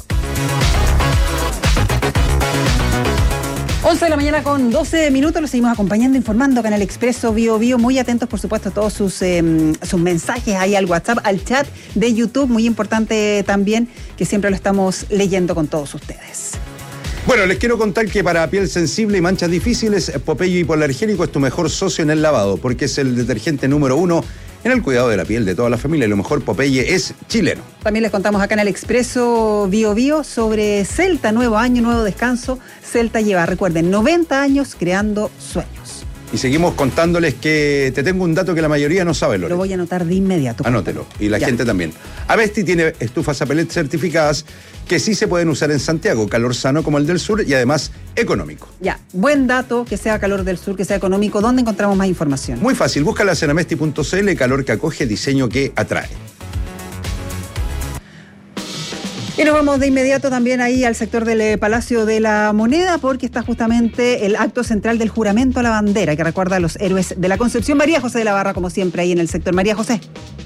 Speaker 28: once de la mañana con doce minutos, los seguimos acompañando, informando Canal Expreso, Bio Bio, muy atentos por supuesto a todos sus, eh, sus mensajes ahí al WhatsApp, al chat de YouTube, muy importante también, que siempre lo estamos leyendo con todos ustedes.
Speaker 2: Bueno, les quiero contar que para piel sensible y manchas difíciles, Popeye hipoalergénico es tu mejor socio en el lavado, porque es el detergente número uno en el cuidado de la piel de toda la familia. Y lo mejor, Popeye es chileno.
Speaker 28: También les contamos acá en el Expreso Bio Bio sobre Celta, nuevo año, nuevo descanso. Celta lleva, recuerden, noventa años creando sueños.
Speaker 2: Y seguimos contándoles que te tengo un dato que la mayoría no sabe, Lore.
Speaker 28: Lo voy a anotar de inmediato.
Speaker 2: Anótelo. Y la
Speaker 28: ya.
Speaker 2: gente también. Avesti tiene estufas a pellet certificadas que sí se pueden usar en Santiago. Calor sano como el del sur y además económico.
Speaker 28: Ya, buen dato, que sea calor del sur, que sea económico. ¿Dónde encontramos más información?
Speaker 2: Muy fácil, búscala en amesti punto c l, calor que acoge, diseño que atrae.
Speaker 28: Y nos vamos de inmediato también ahí al sector del Palacio de la Moneda, porque está justamente el acto central del juramento a la bandera, que recuerda a los héroes de la Concepción. María José de la Barra, como siempre, ahí en el sector. María José.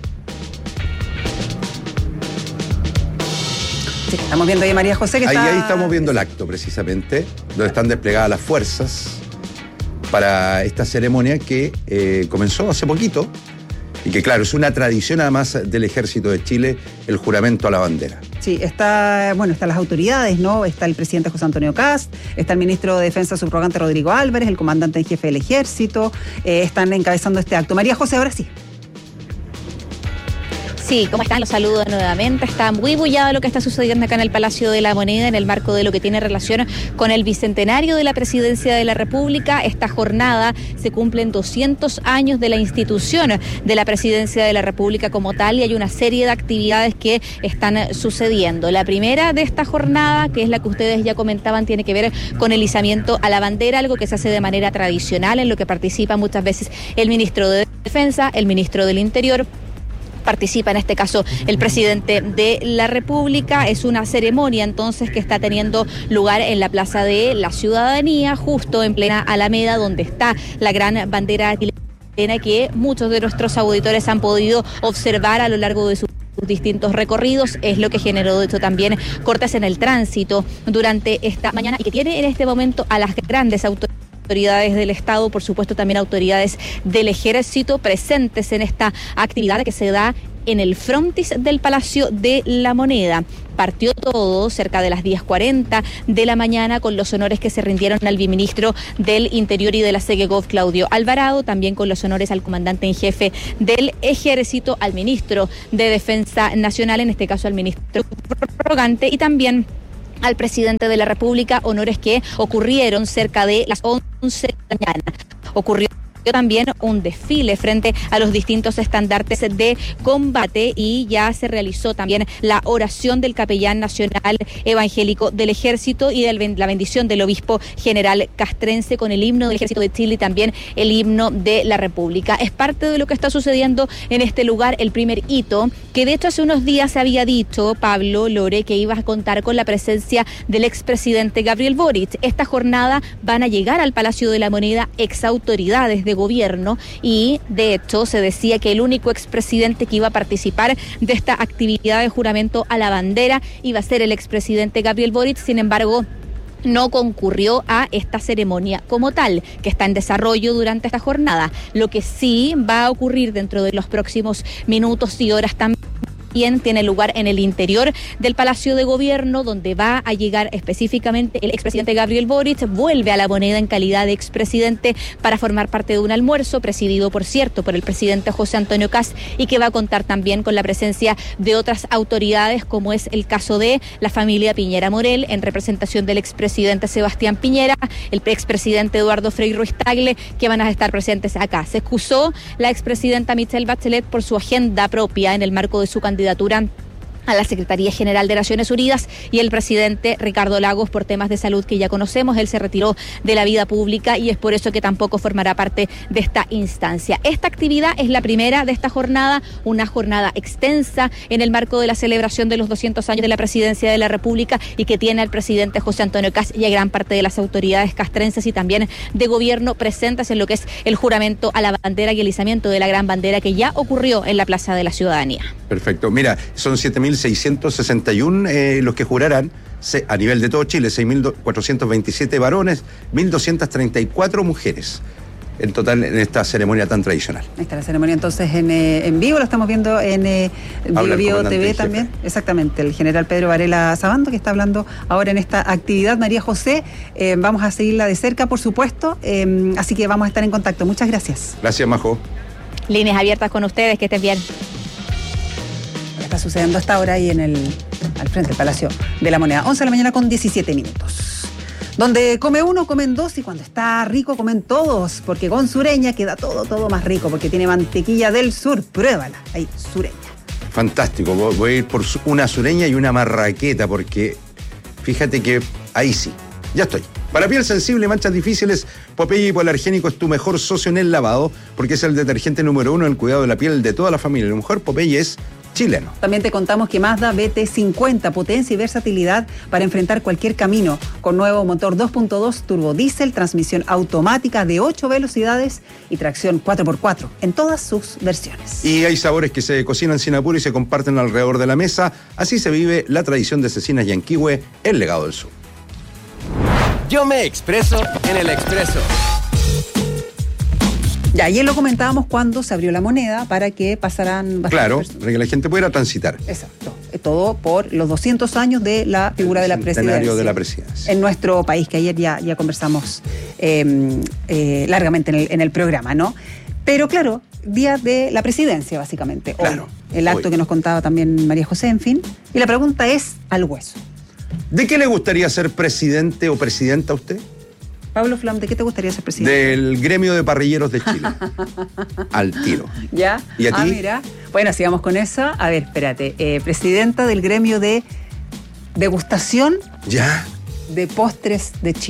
Speaker 28: Sí, estamos viendo ahí a María José que
Speaker 2: ahí,
Speaker 28: está...
Speaker 2: Ahí estamos viendo el acto, precisamente, donde están desplegadas las fuerzas para esta ceremonia que eh, comenzó hace poquito y que, claro, es una tradición además del Ejército de Chile, el juramento a la bandera.
Speaker 28: Sí, está, bueno, están las autoridades, ¿no? Está el presidente José Antonio Kast, está el ministro de Defensa subrogante Rodrigo Álvarez, el comandante en jefe del Ejército, eh, están encabezando este acto. María José, ahora sí.
Speaker 6: Sí, ¿cómo están? Los saludo nuevamente. Está muy bullado lo que está sucediendo acá en el Palacio de la Moneda en el marco de lo que tiene relación con el bicentenario de la Presidencia de la República. Esta jornada se cumplen doscientos años de la institución de la Presidencia de la República como tal y hay una serie de actividades que están sucediendo. La primera de esta jornada, que es la que ustedes ya comentaban, tiene que ver con el izamiento a la bandera, algo que se hace de manera tradicional, en lo que participa muchas veces el ministro de Defensa, el ministro del Interior, participa en este caso el presidente de la República. Es una ceremonia entonces que está teniendo lugar en la Plaza de la Ciudadanía, justo en plena Alameda, donde está la gran bandera chilena que muchos de nuestros auditores han podido observar a lo largo de su distintos recorridos. Es lo que generó de hecho también cortes en el tránsito durante esta mañana y que tiene en este momento a las grandes autoridades autoridades del Estado, por supuesto también autoridades del Ejército presentes en esta actividad que se da en el frontis del Palacio de la Moneda. Partió todo cerca de las diez cuarenta de la mañana con los honores que se rindieron al viceministro del Interior y de la SEGEGOV, Claudio Alvarado, también con los honores al comandante en jefe del Ejército, al ministro de Defensa Nacional, en este caso al ministro prorrogante, y también al presidente de la República, honores que ocurrieron cerca de las once de la mañana. Ocurrió también un desfile frente a los distintos estandartes de combate y ya se realizó también la oración del capellán nacional evangélico del Ejército y de la bendición del obispo general castrense con el himno del Ejército de Chile y también el himno de la República. Es parte de lo que está sucediendo en este lugar, el primer hito, que de hecho hace unos días se había dicho, Pablo Lore, que iba a contar con la presencia del expresidente Gabriel Boric. Esta jornada van a llegar al Palacio de la Moneda exautoridades de gobierno y de hecho se decía que el único expresidente que iba a participar de esta actividad de juramento a la bandera iba a ser el expresidente Gabriel Boric. Sin embargo, no concurrió a esta ceremonia como tal, que está en desarrollo durante esta jornada. Lo que sí va a ocurrir dentro de los próximos minutos y horas también tiene lugar en el interior del Palacio de Gobierno, donde va a llegar específicamente el expresidente Gabriel Boric. Vuelve a la Moneda en calidad de expresidente para formar parte de un almuerzo presidido, por cierto, por el presidente José Antonio Kast y que va a contar también con la presencia de otras autoridades, como es el caso de la familia Piñera Morel, en representación del expresidente Sebastián Piñera, el expresidente Eduardo Frei Ruiz Tagle, que van a estar presentes acá. Se excusó la expresidenta Michelle Bachelet por su agenda propia en el marco de su candidatura a la Secretaría General de Naciones Unidas y el presidente Ricardo Lagos por temas de salud que ya conocemos. Él se retiró de la vida pública y es por eso que tampoco formará parte de esta instancia. Esta actividad es la primera de esta jornada, una jornada extensa en el marco de la celebración de los doscientos años de la presidencia de la República y que tiene al presidente José Antonio Kast y a gran parte de las autoridades castrenses y también de gobierno presentes en lo que es el juramento a la bandera y el izamiento de la gran bandera que ya ocurrió en la Plaza de la Ciudadanía.
Speaker 2: Perfecto. Mira, son siete mil seiscientos sesenta y uno eh, los que jurarán a nivel de todo Chile, seis mil cuatrocientos veintisiete varones, mil doscientos treinta y cuatro mujeres. En total en esta ceremonia tan tradicional.
Speaker 28: Ahí está la ceremonia entonces en, eh, en vivo, lo estamos viendo en eh, Bio Bio T V también. Exactamente, el general Pedro Varela Sabando que está hablando ahora en esta actividad. María José, eh, vamos a seguirla de cerca, por supuesto, eh, así que vamos a estar en contacto. Muchas gracias.
Speaker 2: Gracias, Majo.
Speaker 6: Líneas abiertas con ustedes, que estén bien.
Speaker 28: Está sucediendo hasta ahora ahí en el, al frente del Palacio de la Moneda. once de la mañana con diecisiete minutos. Donde come uno, comen dos y cuando está rico comen todos, porque con Sureña queda todo, todo más rico, porque tiene mantequilla del sur. Pruébala, ahí, Sureña.
Speaker 2: Fantástico, voy a ir por una Sureña y una marraqueta, porque fíjate que ahí sí, ya estoy. Para piel sensible y manchas difíciles, Popeye Hipoalergénico es tu mejor socio en el lavado, porque es el detergente número uno en el cuidado de la piel de toda la familia. Lo mejor, Popeye es chileno.
Speaker 28: También te contamos que Mazda B T cincuenta, potencia y versatilidad para enfrentar cualquier camino, con nuevo motor dos punto dos turbo diésel, transmisión automática de ocho velocidades y tracción cuatro por cuatro en todas sus versiones.
Speaker 2: Y hay sabores que se cocinan sin apuro y se comparten alrededor de la mesa. Así se vive la tradición de Cecinas Yanquihue, el legado del sur.
Speaker 16: Yo me expreso en el Expreso.
Speaker 28: Ya, ayer lo comentábamos cuando se abrió la Moneda para que pasaran...
Speaker 2: Claro, para que la gente pudiera transitar.
Speaker 28: Exacto. Todo por los doscientos años de la figura de la presidencia.
Speaker 2: de la presidencia.
Speaker 28: En nuestro país, que ayer ya, ya conversamos eh, eh, largamente en el, en el programa, ¿no? Pero claro, día de la presidencia, básicamente.
Speaker 2: Claro.
Speaker 28: Hoy, el acto hoy que nos contaba también María José, en fin. Y la pregunta es al hueso.
Speaker 2: ¿De qué le gustaría ser presidente o presidenta a usted?
Speaker 28: Pablo Flam, ¿de qué te gustaría ser presidente?
Speaker 2: Del gremio de parrilleros de Chile. Al tiro.
Speaker 28: ¿Ya?
Speaker 2: ¿Y a ti?
Speaker 28: Ah, mira. Bueno, sigamos con eso. A ver, espérate. Eh, presidenta del gremio de degustación
Speaker 2: ¿Ya?
Speaker 28: de postres de Chile.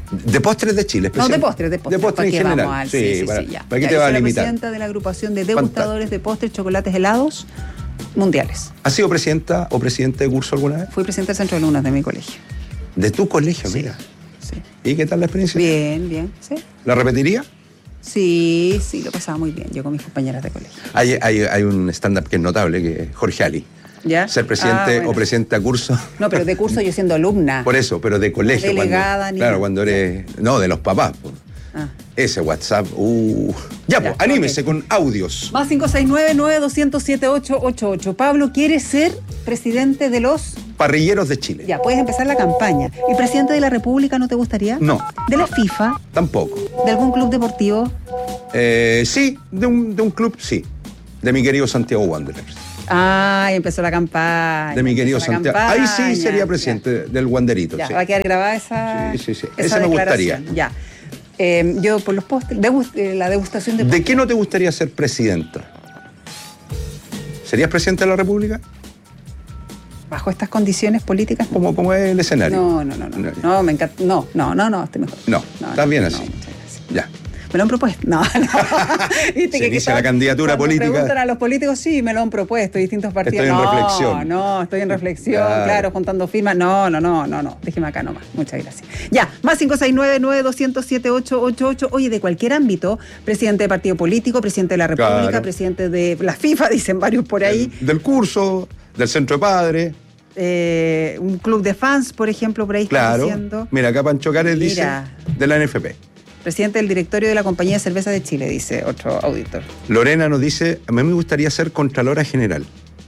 Speaker 2: De postres de Chile,
Speaker 28: No, de postres, de postres.
Speaker 2: De postres en general.
Speaker 28: Al,
Speaker 2: sí,
Speaker 28: sí, sí,
Speaker 2: para,
Speaker 28: sí, ya.
Speaker 2: ¿para qué
Speaker 28: ya,
Speaker 2: te va a
Speaker 28: soy
Speaker 2: limitar?
Speaker 28: la presidenta de la agrupación de degustadores de postres, chocolates, helados mundiales.
Speaker 2: ¿Has sido presidenta o presidente de curso alguna vez?
Speaker 28: Fui presidenta del centro de alumnas de mi colegio.
Speaker 2: ¿De tu colegio?
Speaker 28: Sí.
Speaker 2: Mira.
Speaker 28: Sí.
Speaker 2: ¿Y qué tal la experiencia?
Speaker 28: Bien, bien, sí.
Speaker 2: ¿La repetiría?
Speaker 28: Sí, sí, lo pasaba muy bien. Yo con mis compañeras de colegio.
Speaker 2: Hay, hay, hay un stand-up que es notable, que es Jorge Ali.
Speaker 28: ¿Ya?
Speaker 2: Ser presidente
Speaker 28: Ah, bueno.
Speaker 2: o presidente a curso.
Speaker 28: No, pero de curso yo siendo alumna.
Speaker 2: Por eso, pero de colegio.
Speaker 28: Delegada,
Speaker 2: cuando,
Speaker 28: ni
Speaker 2: claro,
Speaker 28: nada.
Speaker 2: cuando eres. No, de los papás. Pues.
Speaker 28: Ah.
Speaker 2: Ese WhatsApp. Uh. Ya, pues, anímese
Speaker 28: ok.
Speaker 2: con audios.
Speaker 28: Más cinco seis nueve, nueve dos cero siete, ocho ocho ocho. Pablo quiere ser presidente de los...
Speaker 2: Parrilleros de Chile.
Speaker 28: Ya, puedes empezar la campaña. ¿Y presidente de la República no te gustaría?
Speaker 2: No.
Speaker 28: ¿De la FIFA?
Speaker 2: Tampoco.
Speaker 28: ¿De algún club deportivo?
Speaker 2: Eh, sí, de un, de un club, sí. De mi querido Santiago Wanderers.
Speaker 28: Ah, empezó la campaña.
Speaker 2: De mi querido
Speaker 28: empezó la
Speaker 2: Santiago.
Speaker 28: campaña.
Speaker 2: Ahí sí sería presidente
Speaker 28: Ya.
Speaker 2: del Wanderito.
Speaker 28: Ya,
Speaker 2: sí.
Speaker 28: va a quedar grabada esa.
Speaker 2: Sí, sí, sí.
Speaker 28: esa
Speaker 2: Ese me gustaría.
Speaker 28: declaración. Ya. Eh, yo por los postres, degust- eh, la degustación de
Speaker 2: ¿De
Speaker 28: postres.
Speaker 2: qué no te gustaría ser presidenta? ¿Serías presidente de la República?
Speaker 28: Bajo estas condiciones políticas.
Speaker 2: ¿Cómo, cómo es el escenario?
Speaker 28: No, no, no, no. No, no me encanta. No, no, no, no, estoy mejor.
Speaker 2: No,
Speaker 28: No,
Speaker 2: estás
Speaker 28: no,
Speaker 2: bien
Speaker 28: no,
Speaker 2: así.
Speaker 28: muchas gracias.
Speaker 2: Ya.
Speaker 28: Me lo han propuesto. No, no. ¿Viste
Speaker 2: Se
Speaker 28: que
Speaker 2: inicia la
Speaker 28: quizás
Speaker 2: candidatura
Speaker 28: cuando
Speaker 2: política.
Speaker 28: preguntan a los políticos, sí, me lo han propuesto, distintos partidos.
Speaker 2: Estoy en
Speaker 28: no,
Speaker 2: reflexión.
Speaker 28: No, estoy en reflexión,
Speaker 2: Claro.
Speaker 28: claro, juntando firmas. No, no, no, no, no. Déjeme acá nomás. Muchas gracias. Ya, más cinco seis nueve, nueve dos cero siete, ocho ocho ocho. Oye, de cualquier ámbito, presidente de partido político, presidente de la República,
Speaker 2: Claro.
Speaker 28: presidente de la FIFA, dicen varios por ahí.
Speaker 2: Del, del curso, del centro de padres.
Speaker 28: Eh, un club de fans, por ejemplo, por ahí están
Speaker 2: Claro.
Speaker 28: diciendo.
Speaker 2: Mira, acá Pancho Cares dice
Speaker 28: Mira.
Speaker 2: de la N F P.
Speaker 28: Presidente del directorio de la Compañía de Cerveza de Chile, dice otro auditor.
Speaker 2: Lorena nos dice, a mí me gustaría ser Contralora General.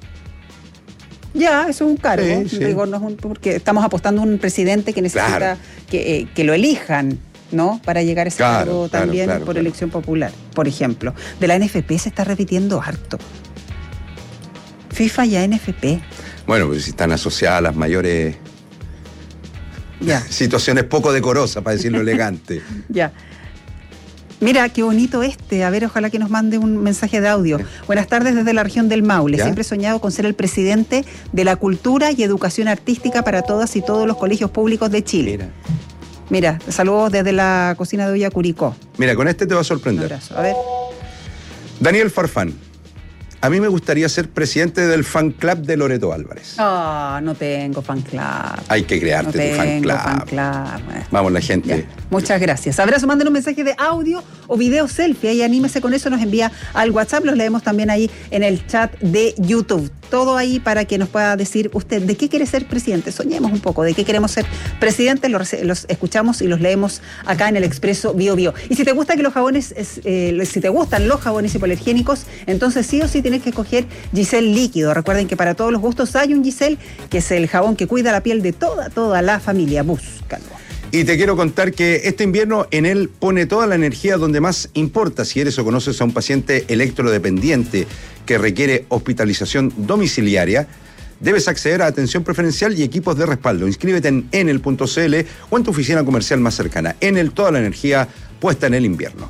Speaker 28: Ya, eso es un cargo,
Speaker 2: Sí, sí.
Speaker 28: digo, no es un- porque estamos apostando a un presidente que necesita
Speaker 2: Claro.
Speaker 28: que, eh, que lo elijan, ¿no? Para llegar a ese
Speaker 2: Claro,
Speaker 28: cargo
Speaker 2: claro,
Speaker 28: también
Speaker 2: claro,
Speaker 28: por
Speaker 2: claro.
Speaker 28: elección popular, por ejemplo. De la N F P se está repitiendo harto. FIFA y A N F P.
Speaker 2: Bueno, pues si están asociadas a las mayores
Speaker 28: Ya,
Speaker 2: situaciones poco decorosas, para decirlo elegante.
Speaker 28: ya. Mira, qué bonito este. A ver, ojalá que nos mande un mensaje de audio. Buenas tardes desde la región del Maule.
Speaker 2: ¿Ya?
Speaker 28: Siempre he soñado con ser el presidente de la cultura y educación artística para todas y todos los colegios públicos de Chile.
Speaker 2: Mira.
Speaker 28: Mira, saludos desde la cocina de Olla Curicó.
Speaker 2: Mira, con este te va a
Speaker 28: Un
Speaker 2: sorprender.
Speaker 28: abrazo. A ver.
Speaker 2: Daniel Farfán. A mí me gustaría ser presidente del fan club de Loreto Álvarez.
Speaker 28: Ah, no tengo fan club.
Speaker 2: Hay que
Speaker 28: No
Speaker 2: crearte tu fan
Speaker 28: tengo
Speaker 2: club.
Speaker 28: fan club. Bueno.
Speaker 2: Vamos, la gente.
Speaker 28: Ya, muchas gracias. Abrazo, manden un mensaje de audio o video selfie. Ahí anímese con eso, nos envía al WhatsApp. Los leemos también ahí en el chat de YouTube. Todo ahí para que nos pueda decir usted de qué quiere ser presidente. Soñemos un poco de qué queremos ser presidente. Los, los escuchamos y los leemos acá en el Expreso Bio Bio. Y si te gusta que los jabones, es, eh, si te gustan los jabones hipoalergénicos, entonces sí o sí tienes que escoger Giselle líquido. Recuerden que para todos los gustos hay un Giselle, que es el jabón que cuida la piel de toda, toda la familia. Búscalo.
Speaker 2: Y te quiero contar que este invierno en él pone toda la energía donde más importa. Si eres o conoces a un paciente electrodependiente que requiere hospitalización domiciliaria, debes acceder a atención preferencial y equipos de respaldo. Inscríbete en enel punto cl o en tu oficina comercial más cercana. Enel, toda la energía puesta en el invierno.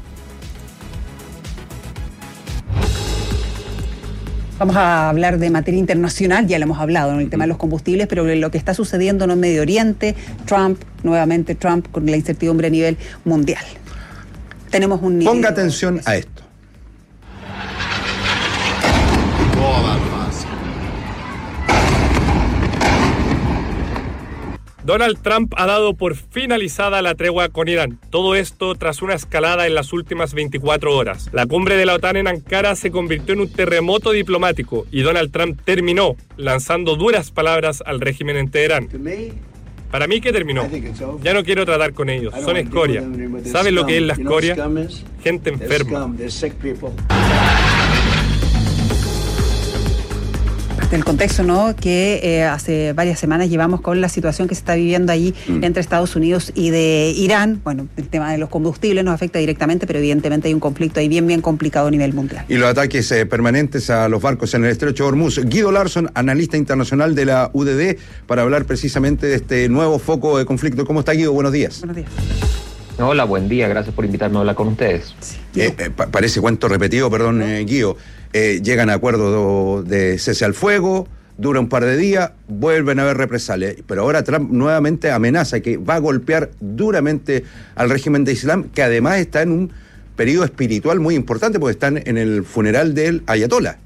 Speaker 28: Vamos a hablar de materia internacional, ya lo hemos hablado, en el tema de los combustibles, pero lo que está sucediendo en el Medio Oriente, Trump, nuevamente Trump, con la incertidumbre a nivel mundial. Tenemos un nivel...
Speaker 2: Ponga atención a esto.
Speaker 5: Donald Trump ha dado por finalizada la tregua con Irán. Todo esto tras una escalada en las últimas veinticuatro horas. La cumbre de la OTAN en Ankara se convirtió en un terremoto diplomático y Donald Trump terminó lanzando duras palabras al régimen en Teherán. Para mí que terminó. Ya no quiero tratar con ellos. Son escoria. ¿Saben lo que es la escoria? Gente enferma.
Speaker 28: Del contexto, ¿no? Que eh, hace varias semanas llevamos con la situación que se está viviendo allí mm. entre Estados Unidos y de Irán. Bueno, el tema de los combustibles nos afecta directamente, pero evidentemente hay un conflicto ahí bien, bien complicado a nivel mundial.
Speaker 2: Y los ataques eh, permanentes a los barcos en el estrecho de Hormuz. Guido Larson, analista internacional de la U D D, para hablar precisamente de este nuevo foco de conflicto. ¿Cómo está, Guido? Buenos días.
Speaker 28: Buenos días.
Speaker 11: Hola, buen día. Gracias por invitarme a hablar con ustedes.
Speaker 28: Sí.
Speaker 2: Eh, eh, pa- parece cuento repetido, perdón, eh, Guido. Eh, llegan a acuerdo de cese al fuego, dura un par de días, vuelven a haber represalias. Pero ahora Trump nuevamente amenaza que va a golpear duramente al régimen de Islam, que además está en un periodo espiritual muy importante, porque están en el funeral del ayatolá.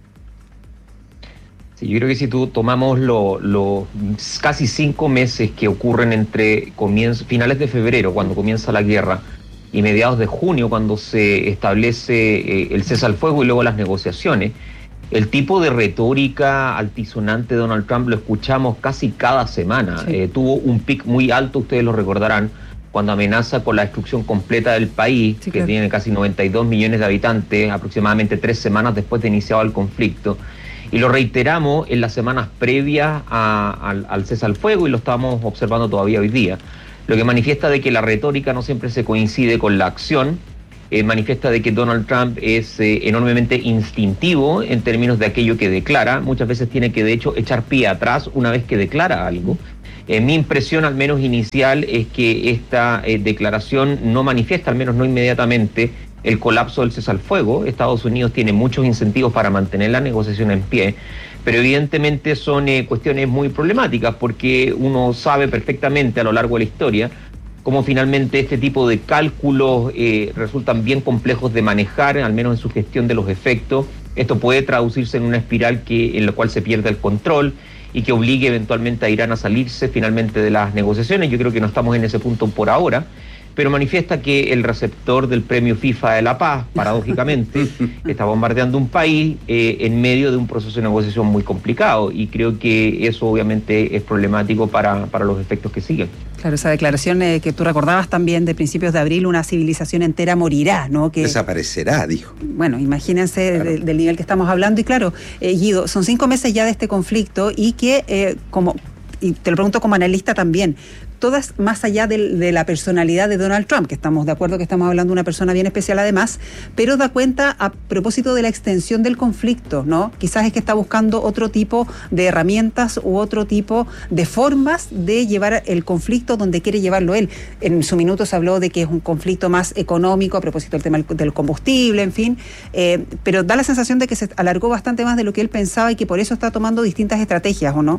Speaker 11: Sí, yo creo que si tú tomamos los lo, casi cinco meses que ocurren entre comienzo, finales de febrero, cuando comienza la guerra, y mediados de junio, cuando se establece eh, el cese al fuego y luego las negociaciones, el tipo de retórica altisonante de Donald Trump lo escuchamos casi cada semana. Sí. Eh, tuvo un pic muy alto, ustedes lo recordarán, cuando amenaza con la destrucción completa del país, sí, que claro. tiene casi noventa y dos millones de habitantes, aproximadamente tres semanas después de iniciado el conflicto. Y lo reiteramos en las semanas previas a, al, al cese al fuego y lo estamos observando todavía hoy día. Lo que manifiesta de que la retórica no siempre se coincide con la acción. Eh, manifiesta de que Donald Trump es eh, enormemente instintivo en términos de aquello que declara. Muchas veces tiene que, de hecho, echar pie atrás una vez que declara algo. Eh, mi impresión, al menos inicial, es que esta eh, declaración no manifiesta, al menos no inmediatamente, el colapso del cese al fuego. Estados Unidos tiene muchos incentivos para mantener la negociación en pie, pero evidentemente son eh, cuestiones muy problemáticas, porque uno sabe perfectamente a lo largo de la historia cómo finalmente este tipo de cálculos eh, resultan bien complejos de manejar, al menos en su gestión de los efectos. Esto puede traducirse en una espiral que, en la cual se pierde el control y que obligue eventualmente a Irán a salirse finalmente de las negociaciones. Yo creo que no estamos en ese punto por ahora, pero manifiesta que el receptor del premio FIFA de la Paz, paradójicamente, está bombardeando un país eh, en medio de un proceso de negociación muy complicado, y creo que eso obviamente es problemático para, para los efectos que siguen.
Speaker 28: Claro, esa declaración eh, que tú recordabas también de principios de abril, una civilización entera morirá, ¿no? Que
Speaker 2: desaparecerá, dijo.
Speaker 28: Bueno, imagínense claro. de, del nivel que estamos hablando, y claro, eh, Guido, son cinco meses ya de este conflicto, y que eh, como, y te lo pregunto como analista también, todas más allá de, de la personalidad de Donald Trump, que estamos de acuerdo que estamos hablando de una persona bien especial además, pero da cuenta a propósito de la extensión del conflicto, ¿no? Quizás es que está buscando otro tipo de herramientas u otro tipo de formas de llevar el conflicto donde quiere llevarlo él. En su minuto se habló de que es un conflicto más económico a propósito del tema del combustible, en fin, eh, pero da la sensación de que se alargó bastante más de lo que él pensaba y que por eso está tomando distintas estrategias, ¿o no?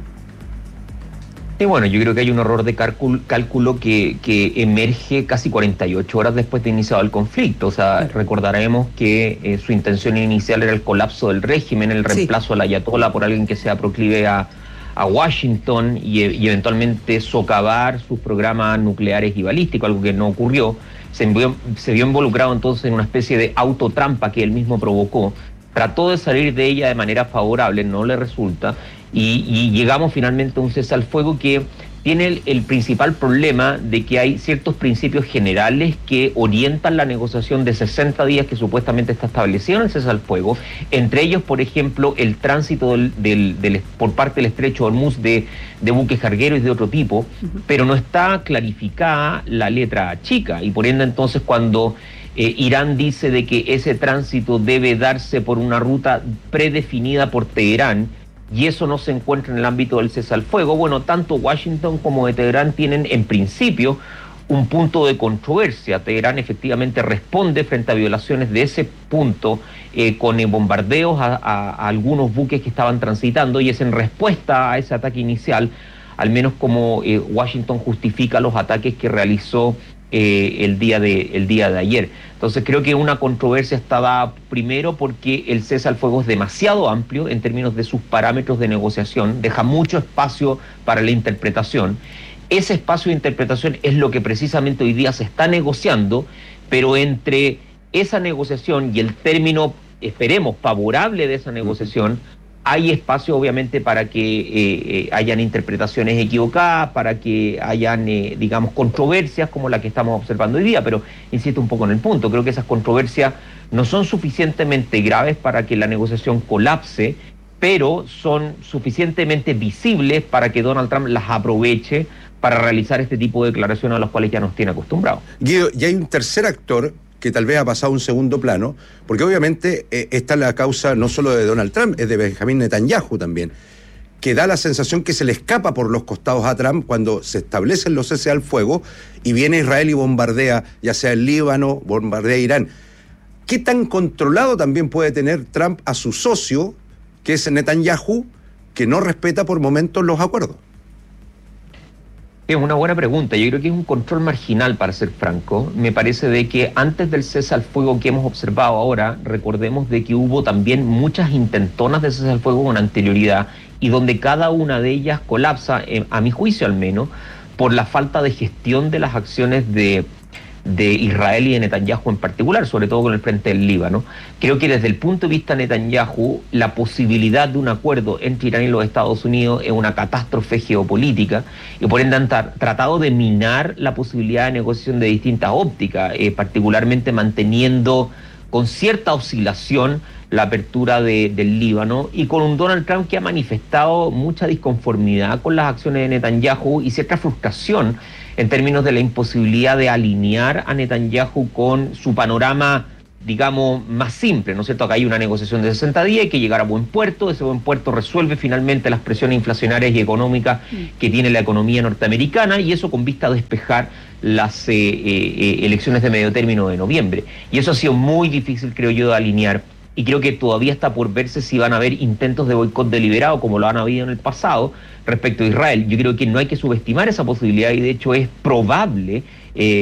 Speaker 11: Y bueno, yo creo que hay un error de cálculo, cálculo que, que emerge casi cuarenta y ocho horas después de iniciado el conflicto. O sea, claro. recordaremos que eh, su intención inicial era el colapso del régimen, el reemplazo sí. al ayatolá por alguien que sea proclive a, a Washington y, y eventualmente socavar sus programas nucleares y balísticos, algo que no ocurrió. Se, envió, se vio involucrado entonces en una especie de autotrampa que él mismo provocó. Trató de salir de ella de manera favorable, no le resulta. Y, y llegamos finalmente a un cese al fuego que tiene el, el principal problema de que hay ciertos principios generales que orientan la negociación de sesenta días que supuestamente está establecido en el cese al fuego, entre ellos, por ejemplo, el tránsito del, del, del, por parte del estrecho de Hormuz de, de buques cargueros y de otro tipo, uh-huh. pero no está clarificada la letra chica, y por ende entonces cuando eh, Irán dice de que ese tránsito debe darse por una ruta predefinida por Teherán, y eso no se encuentra en el ámbito del cese al fuego, bueno, tanto Washington como de Teherán tienen en principio un punto de controversia. Teherán efectivamente responde frente a violaciones de ese punto eh, con eh, bombardeos a, a, a algunos buques que estaban transitando, y es en respuesta a ese ataque inicial, al menos como eh, Washington justifica los ataques que realizó Eh, el día de el día de ayer. Entonces creo que una controversia está dada primero porque el cese al fuego es demasiado amplio en términos de sus parámetros de negociación, deja mucho espacio para la interpretación. Ese espacio de interpretación es lo que precisamente hoy día se está negociando, pero entre esa negociación y el término, esperemos, favorable de esa negociación, hay espacio obviamente para que eh, eh, hayan interpretaciones equivocadas, para que hayan, eh, digamos, controversias como la que estamos observando hoy día, pero insisto un poco en el punto, creo que esas controversias no son suficientemente graves para que la negociación colapse, pero son suficientemente visibles para que Donald Trump las aproveche para realizar este tipo de declaraciones a las cuales ya nos tiene acostumbrados.
Speaker 2: Guido, y hay un tercer actor que tal vez ha pasado a un segundo plano, porque obviamente eh, esta es la causa no solo de Donald Trump, es de Benjamín Netanyahu también, que da la sensación que se le escapa por los costados a Trump cuando se establecen los cese al fuego y viene Israel y bombardea, ya sea el Líbano, bombardea Irán. ¿Qué tan controlado también puede tener Trump a su socio, que es Netanyahu, que no respeta por momentos los acuerdos?
Speaker 11: Es una buena pregunta. Yo creo que es un control marginal, para ser franco. Me parece de que antes del cese al fuego que hemos observado ahora, recordemos de que hubo también muchas intentonas de cese al fuego con anterioridad y donde cada una de ellas colapsa, eh, a mi juicio al menos, por la falta de gestión de las acciones de, de Israel y de Netanyahu en particular, sobre todo con el frente del Líbano. Creo que desde el punto de vista de Netanyahu, la posibilidad de un acuerdo entre Irán y los Estados Unidos es una catástrofe geopolítica y por ende han tra- tratado de minar la posibilidad de negociación de distintas ópticas, eh, particularmente manteniendo con cierta oscilación la apertura de, del Líbano y con un Donald Trump que ha manifestado mucha disconformidad con las acciones de Netanyahu y cierta frustración en términos de la imposibilidad de alinear a Netanyahu con su panorama, digamos, más simple, ¿no es cierto? Acá hay una negociación de sesenta días, hay que llegar a buen puerto, ese buen puerto resuelve finalmente las presiones inflacionarias y económicas que tiene la economía norteamericana y eso con vista a despejar las eh, eh, elecciones de medio término de noviembre. Y eso ha sido muy difícil, creo yo, de alinear. Y creo que todavía está por verse si van a haber intentos de boicot deliberado como lo han habido en el pasado respecto a Israel. Yo creo que no hay que subestimar esa posibilidad y de hecho es probable eh,